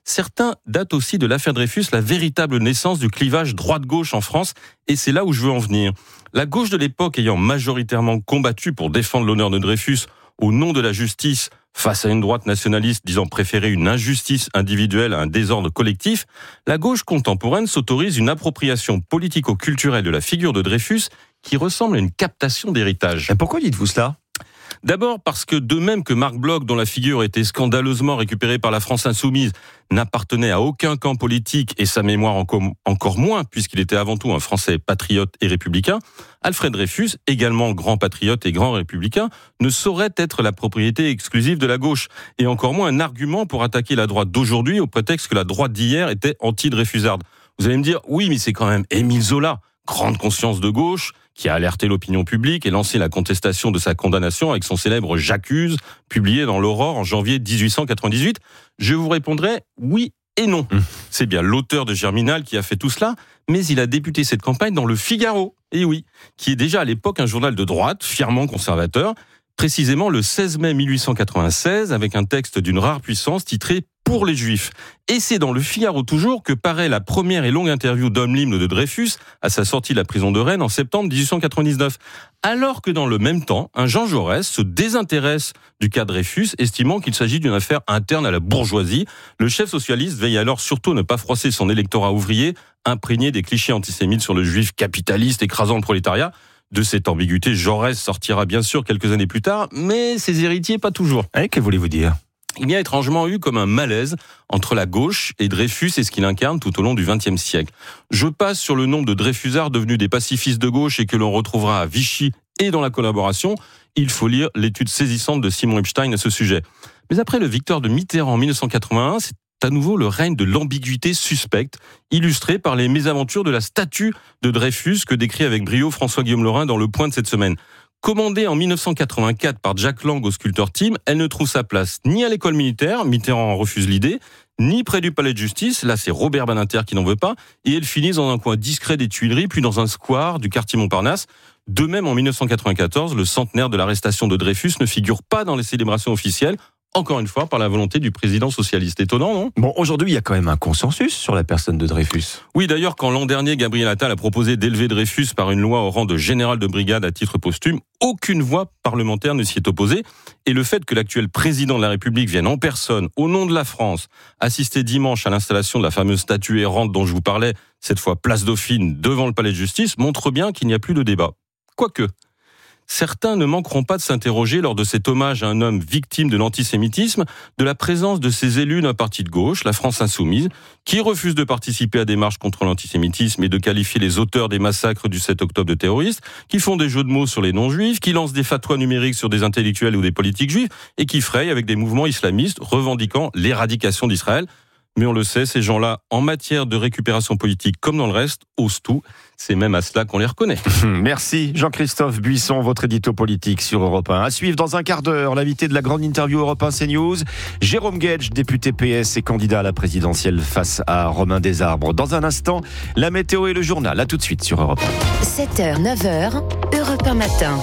certains datent aussi de l'affaire Dreyfus, la véritable naissance du clivage droite-gauche en France, et c'est là où je veux en venir. La gauche de l'époque ayant majoritairement combattu pour défendre l'honneur de Dreyfus au nom de la justice, face à une droite nationaliste disant préférer une injustice individuelle à un désordre collectif, la gauche contemporaine s'autorise une appropriation politico-culturelle de la figure de Dreyfus qui ressemble à une captation d'héritage. Et pourquoi dites-vous cela ? D'abord parce que de même que Marc Bloch, dont la figure était scandaleusement récupérée par la France insoumise, n'appartenait à aucun camp politique et sa mémoire encore moins, puisqu'il était avant tout un Français patriote et républicain, Alfred Dreyfus, également grand patriote et grand républicain, ne saurait être la propriété exclusive de la gauche, et encore moins un argument pour attaquer la droite d'aujourd'hui au prétexte que la droite d'hier était anti-dreyfusarde. Vous allez me dire, oui, mais c'est quand même Émile Zola, grande conscience de gauche, qui a alerté l'opinion publique et lancé la contestation de sa condamnation avec son célèbre J'accuse, publié dans l'Aurore en janvier 1898. Je vous répondrai oui et non. C'est bien l'auteur de Germinal qui a fait tout cela, mais il a débuté cette campagne dans Le Figaro, et oui, qui est déjà à l'époque un journal de droite, fièrement conservateur, précisément le 16 mai 1896, avec un texte d'une rare puissance titré « Pour les Juifs ». Et c'est dans Le Figaro toujours que paraît la première et longue interview d'homme l'hymne de Dreyfus à sa sortie de la prison de Rennes en septembre 1899. Alors que dans le même temps, un Jean Jaurès se désintéresse du cas Dreyfus, estimant qu'il s'agit d'une affaire interne à la bourgeoisie. Le chef socialiste veille alors surtout à ne pas froisser son électorat ouvrier, imprégné des clichés antisémites sur le juif capitaliste écrasant le prolétariat. De cette ambiguïté, Jaurès sortira bien sûr quelques années plus tard, mais ses héritiers pas toujours. Et que voulez-vous dire ? Il y a étrangement eu comme un malaise entre la gauche et Dreyfus et ce qu'il incarne tout au long du XXe siècle. Je passe sur le nombre de Dreyfusards devenus des pacifistes de gauche et que l'on retrouvera à Vichy et dans la collaboration. Il faut lire l'étude saisissante de Simon Epstein à ce sujet. Mais après le Victor de Mitterrand en 1981, c'est à nouveau le règne de l'ambiguïté suspecte, illustrée par les mésaventures de la statue de Dreyfus que décrit avec brio François-Guillaume Laurin dans Le Point de cette semaine. Commandée en 1984 par Jack Lang au sculpteur Tim, elle ne trouve sa place ni à l'école militaire, Mitterrand en refuse l'idée, ni près du palais de justice, là c'est Robert Badinter qui n'en veut pas, et elle finit dans un coin discret des Tuileries, puis dans un square du quartier Montparnasse. De même, en 1994, le centenaire de l'arrestation de Dreyfus ne figure pas dans les célébrations officielles, encore une fois par la volonté du président socialiste. Étonnant, non ? Bon, aujourd'hui, il y a quand même un consensus sur la personne de Dreyfus. Oui, d'ailleurs, quand l'an dernier, Gabriel Attal a proposé d'élever Dreyfus par une loi au rang de général de brigade à titre posthume, aucune voix parlementaire ne s'y est opposée. Et le fait que l'actuel président de la République vienne en personne, au nom de la France, assister dimanche à l'installation de la fameuse statue errante dont je vous parlais, cette fois place Dauphine, devant le palais de justice, montre bien qu'il n'y a plus de débat. Quoique, certains ne manqueront pas de s'interroger lors de cet hommage à un homme victime de l'antisémitisme, de la présence de ces élus d'un parti de gauche, la France insoumise, qui refuse de participer à des marches contre l'antisémitisme et de qualifier les auteurs des massacres du 7 octobre de terroristes, qui font des jeux de mots sur les non-juifs, qui lancent des fatwas numériques sur des intellectuels ou des politiques juifs, et qui frayent avec des mouvements islamistes revendiquant l'éradication d'Israël. Mais on le sait, ces gens-là, en matière de récupération politique comme dans le reste, osent tout. C'est même à cela qu'on les reconnaît. Merci Jean-Christophe Buisson, votre édito politique sur Europe 1. À suivre dans un quart d'heure, l'invité de la grande interview Europe 1 CNews, Jérôme Guedj, député PS et candidat à la présidentielle face à Romain Desarbres. Dans un instant, la météo et le journal. À tout de suite sur Europe 1. 7h, 9h, Europe 1 matin.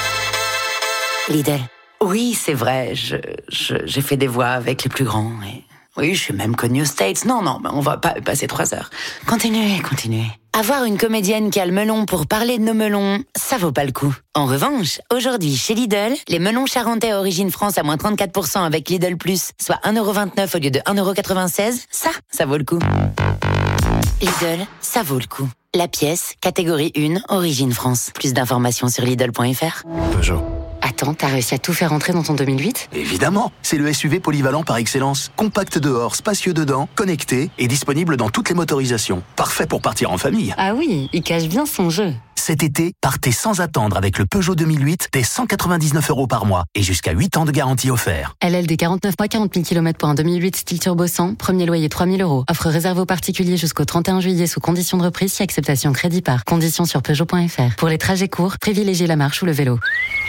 Lidl. Oui, c'est vrai, j'ai fait des voix avec les plus grands et... Oui, je suis même connue aux States. Non, on va pas passer 3 heures. Continuez. Avoir une comédienne qui a le melon pour parler de nos melons, ça vaut pas le coup. En revanche, aujourd'hui, chez Lidl, les melons charentais Origine France à moins 34% avec Lidl+, soit 1,29€ au lieu de 1,96€, ça vaut le coup. Lidl, ça vaut le coup. La pièce, catégorie 1, Origine France. Plus d'informations sur Lidl.fr. Peugeot. Attends, t'as réussi à tout faire rentrer dans ton 2008 ? Évidemment, c'est le SUV polyvalent par excellence. Compact dehors, spacieux dedans, connecté et disponible dans toutes les motorisations. Parfait pour partir en famille. Ah oui, il cache bien son jeu. Cet été, partez sans attendre avec le Peugeot 2008 dès 199€ par mois et jusqu'à 8 ans de garantie offert. LLD 49 mois, 40 000 km pour un 2008 style turbo 100, premier loyer 3 000€. Offre réservée aux particuliers jusqu'au 31 juillet sous condition de reprise si acceptation crédit par. Conditions sur Peugeot.fr. Pour les trajets courts, privilégiez la marche ou le vélo.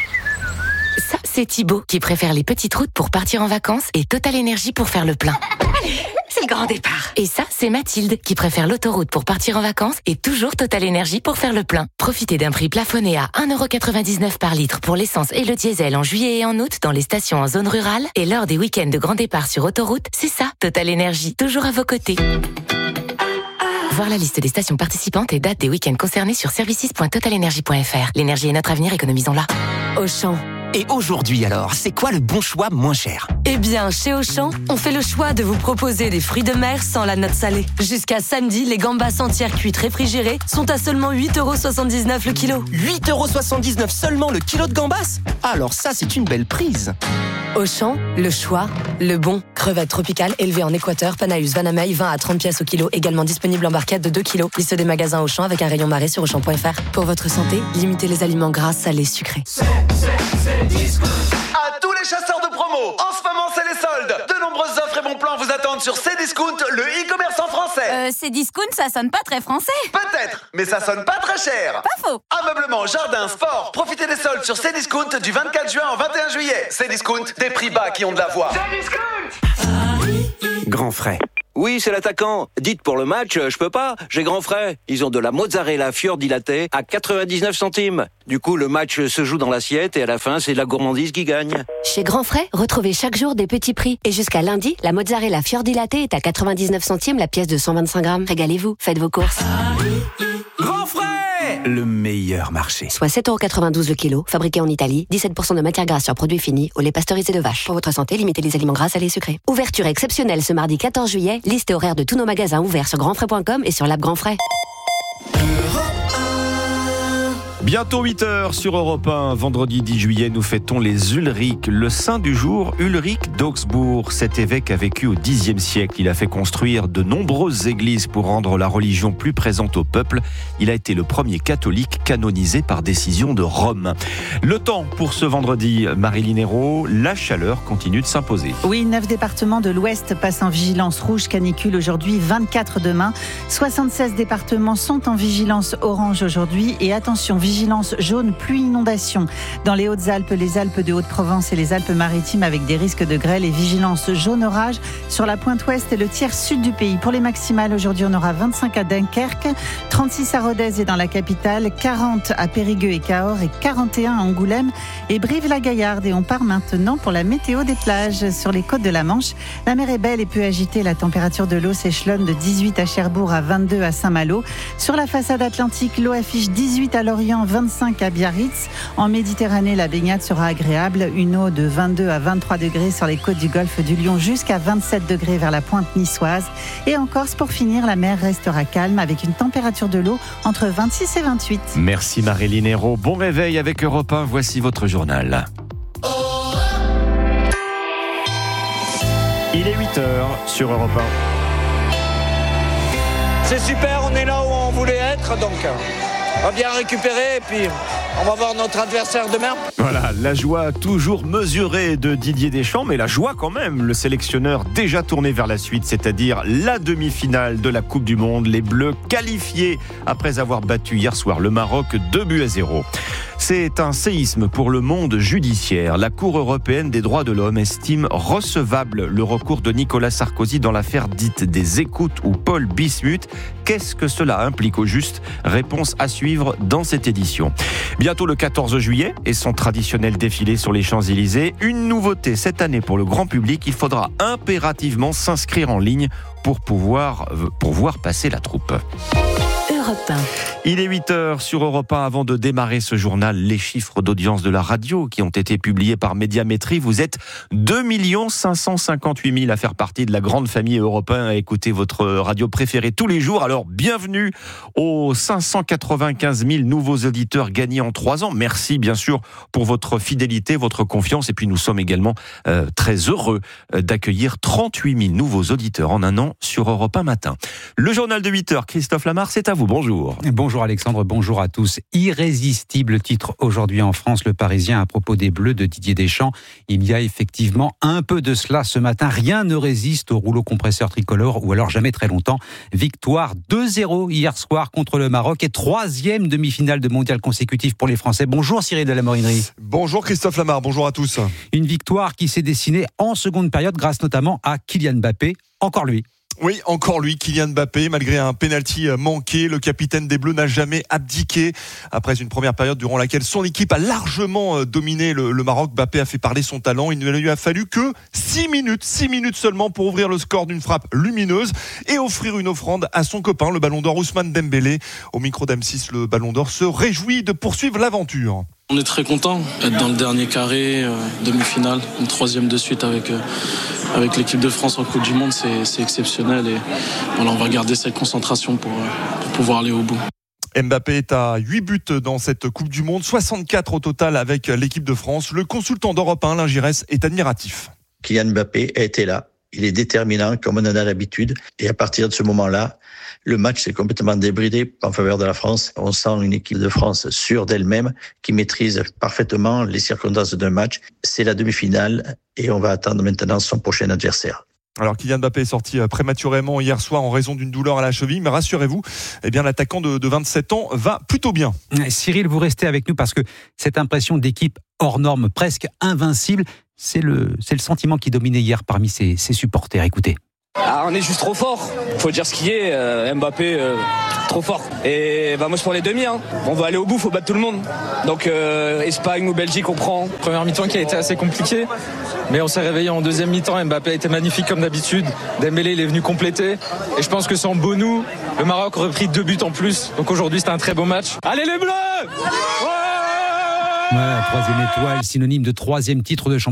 Ça, c'est Thibaut qui préfère les petites routes pour partir en vacances et Total Énergie pour faire le plein. C'est c'est le grand départ. Et ça, c'est Mathilde, qui préfère l'autoroute pour partir en vacances et toujours Total Énergie pour faire le plein. Profitez d'un prix plafonné à 1,99€ par litre pour l'essence et le diesel en juillet et en août dans les stations en zone rurale. Et lors des week-ends de grand départ sur autoroute, c'est ça, Total Énergie, toujours à vos côtés. Voir la liste des stations participantes et dates des week-ends concernés sur services.totalenergie.fr. L'énergie est notre avenir, économisons-la. Auchan. Et aujourd'hui alors, c'est quoi le bon choix moins cher ? Eh bien, chez Auchan, on fait le choix de vous proposer des fruits de mer sans la note salée. Jusqu'à samedi, les gambas entières cuites réfrigérées sont à seulement 8,79€ le kilo. 8,79€ seulement le kilo de gambas ? Alors ça, c'est une belle prise. Auchan, le choix, le bon. Crevettes tropicales élevées en Équateur, Panaeus Vanamei, 20 à 30 pièces au kilo, également disponible en barquette de 2 kilos. Liste des magasins Auchan avec un rayon marée sur Auchan.fr. Pour votre santé, limitez les aliments gras, salés, sucrés. À tous les chasseurs de promo, en ce moment c'est les soldes. De nombreuses offres et bons plans vous attendent sur Cdiscount, le e-commerce en français. Cdiscount, ça sonne pas très français. Peut-être, mais ça sonne pas très cher. Pas faux. Ameublement, jardin, sport, profitez des soldes sur Cdiscount du 24 juin au 21 juillet. Cdiscount, des prix bas qui ont de la voix. Grand frais. Oui, c'est l'attaquant. Dites pour le match, je peux pas, j'ai grand frais. Ils ont de la mozzarella fior dilatée à 99 centimes. Du coup, le match se joue dans l'assiette et à la fin, c'est la gourmandise qui gagne. Chez Grand Frais, retrouvez chaque jour des petits prix. Et jusqu'à lundi, la mozzarella fior dilatée est à 99 centimes la pièce de 125 grammes. Régalez-vous, faites vos courses. Grand frais ! Le meilleur marché. Soit 7,92€ le kilo, fabriqué en Italie, 17% de matière grasse sur produits finis, au lait pasteurisé de vache. Pour votre santé, limitez les aliments gras, salés et sucrés. Ouverture exceptionnelle ce mardi 14 juillet. Liste et horaire de tous nos magasins ouverts sur grandfrais.com et sur l'app Grand Frais. Bientôt 8h sur Europe 1. Vendredi 10 juillet, nous fêtons les Ulric. Le saint du jour, Ulric d'Augsbourg. Cet évêque a vécu au Xe siècle. Il a fait construire de nombreuses églises pour rendre la religion plus présente au peuple. Il a été le premier catholique canonisé par décision de Rome. Le temps pour ce vendredi, Marilyn Hérault, la chaleur continue de s'imposer. Oui, 9 départements de l'Ouest passent en vigilance rouge canicule aujourd'hui, 24 demain. 76 départements sont en vigilance orange aujourd'hui. Et attention, vigilance jaune, pluie, inondation. Dans les Hautes-Alpes, les Alpes de Haute-Provence et les Alpes-Maritimes avec des risques de grêle et vigilance jaune orage sur la pointe ouest et le tiers sud du pays. Pour les maximales, aujourd'hui, on aura 25 à Dunkerque, 36 à Rodez et dans la capitale, 40 à Périgueux et Cahors et 41 à Angoulême et Brive-la-Gaillarde. Et on part maintenant pour la météo des plages sur les côtes de la Manche. La mer est belle et peu agitée. La température de l'eau s'échelonne de 18 à Cherbourg à 22 à Saint-Malo. Sur la façade atlantique, l'eau affiche 18 à Lorient, 25 à Biarritz. En Méditerranée, la baignade sera agréable. Une eau de 22 à 23 degrés sur les côtes du golfe du Lion jusqu'à 27 degrés vers la pointe niçoise. Et en Corse, pour finir, la mer restera calme avec une température de l'eau entre 26 et 28. Merci Marilyn Hérault. Bon réveil avec Europe 1. Voici votre journal. Il est 8h sur Europe 1. C'est super, on est là où on voulait être, donc on va bien récupérer et puis on va voir notre adversaire demain. Voilà, la joie toujours mesurée de Didier Deschamps, mais la joie quand même, le sélectionneur déjà tourné vers la suite, c'est-à-dire la demi-finale de la Coupe du Monde, les Bleus qualifiés après avoir battu hier soir le Maroc 2-0. C'est un séisme pour le monde judiciaire. La Cour européenne des droits de l'homme estime recevable le recours de Nicolas Sarkozy dans l'affaire dite des écoutes ou Paul Bismuth. Qu'est-ce que cela implique au juste ? Réponse à suivre dans cette édition. Bientôt le 14 juillet et son traditionnel défilé sur les Champs-Élysées. Une nouveauté cette année pour le grand public, il faudra impérativement s'inscrire en ligne pour voir passer la troupe. Europe 1. Il est 8h sur Europe 1. Avant de démarrer ce journal, les chiffres d'audience de la radio qui ont été publiés par Médiamétrie. Vous êtes 2 558 000 à faire partie de la grande famille Europe 1, à écouter votre radio préférée tous les jours. Alors, bienvenue aux 595 000 nouveaux auditeurs gagnés en 3 ans. Merci, bien sûr, pour votre fidélité, votre confiance. Et puis, nous sommes également très heureux d'accueillir 38 000 nouveaux auditeurs en un an sur Europe 1 matin. Le journal de 8h, Christophe Lamar, c'est à vous. Bonjour. Bonjour Alexandre, bonjour à tous. Irrésistible titre aujourd'hui en France, Le Parisien à propos des Bleus de Didier Deschamps. Il y a effectivement un peu de cela ce matin. Rien ne résiste au rouleau compresseur tricolore, ou alors jamais très longtemps. Victoire 2-0 hier soir contre le Maroc et 3e demi-finale de mondial consécutif pour les Français. Bonjour Cyril de la Morinerie. Bonjour Christophe Lamar, bonjour à tous. Une victoire qui s'est dessinée en seconde période grâce notamment à Kylian Mbappé. Encore lui. Oui, encore lui, Kylian Mbappé. Malgré un pénalty manqué, le capitaine des Bleus n'a jamais abdiqué. Après une première période durant laquelle son équipe a largement dominé le Maroc, Mbappé a fait parler son talent. Il ne lui a fallu que 6 minutes seulement pour ouvrir le score d'une frappe lumineuse et offrir une offrande à son copain, le Ballon d'Or Ousmane Dembélé. Au micro d'M6, le Ballon d'Or se réjouit de poursuivre l'aventure. On est très content d'être dans le dernier carré, demi-finale, une 3e de suite avec l'équipe de France en Coupe du Monde, c'est exceptionnel et voilà, on va garder cette concentration pour pouvoir aller au bout. Mbappé est à 8 buts dans cette Coupe du Monde, 64 au total avec l'équipe de France. Le consultant d'Europe 1, Alain Giresse, est admiratif. Kylian Mbappé a été là. Il est déterminant comme on en a l'habitude. Et à partir de ce moment-là, le match s'est complètement débridé en faveur de la France. On sent une équipe de France sûre d'elle-même, qui maîtrise parfaitement les circonstances d'un match. C'est la demi-finale et on va attendre maintenant son prochain adversaire. Alors Kylian Mbappé est sorti prématurément hier soir en raison d'une douleur à la cheville, mais rassurez-vous, l'attaquant de 27 ans va plutôt bien. Cyril, vous restez avec nous parce que cette impression d'équipe hors norme, presque invincible, c'est le sentiment qui dominait hier parmi ses supporters. Écoutez. On est juste trop fort, faut dire ce qui est, Mbappé trop fort. Et moi c'est pour les demi, on va aller au bout, faut battre tout le monde. Donc Espagne ou Belgique on prend. Première mi-temps qui a été assez compliquée, mais on s'est réveillé en deuxième mi-temps, Mbappé a été magnifique comme d'habitude, Dembélé il est venu compléter et je pense que sans Bonou, le Maroc aurait pris 2 buts en plus. Donc aujourd'hui c'était un très beau match. Allez les Bleus! Voilà, 3e étoile, synonyme de 3e titre de champion.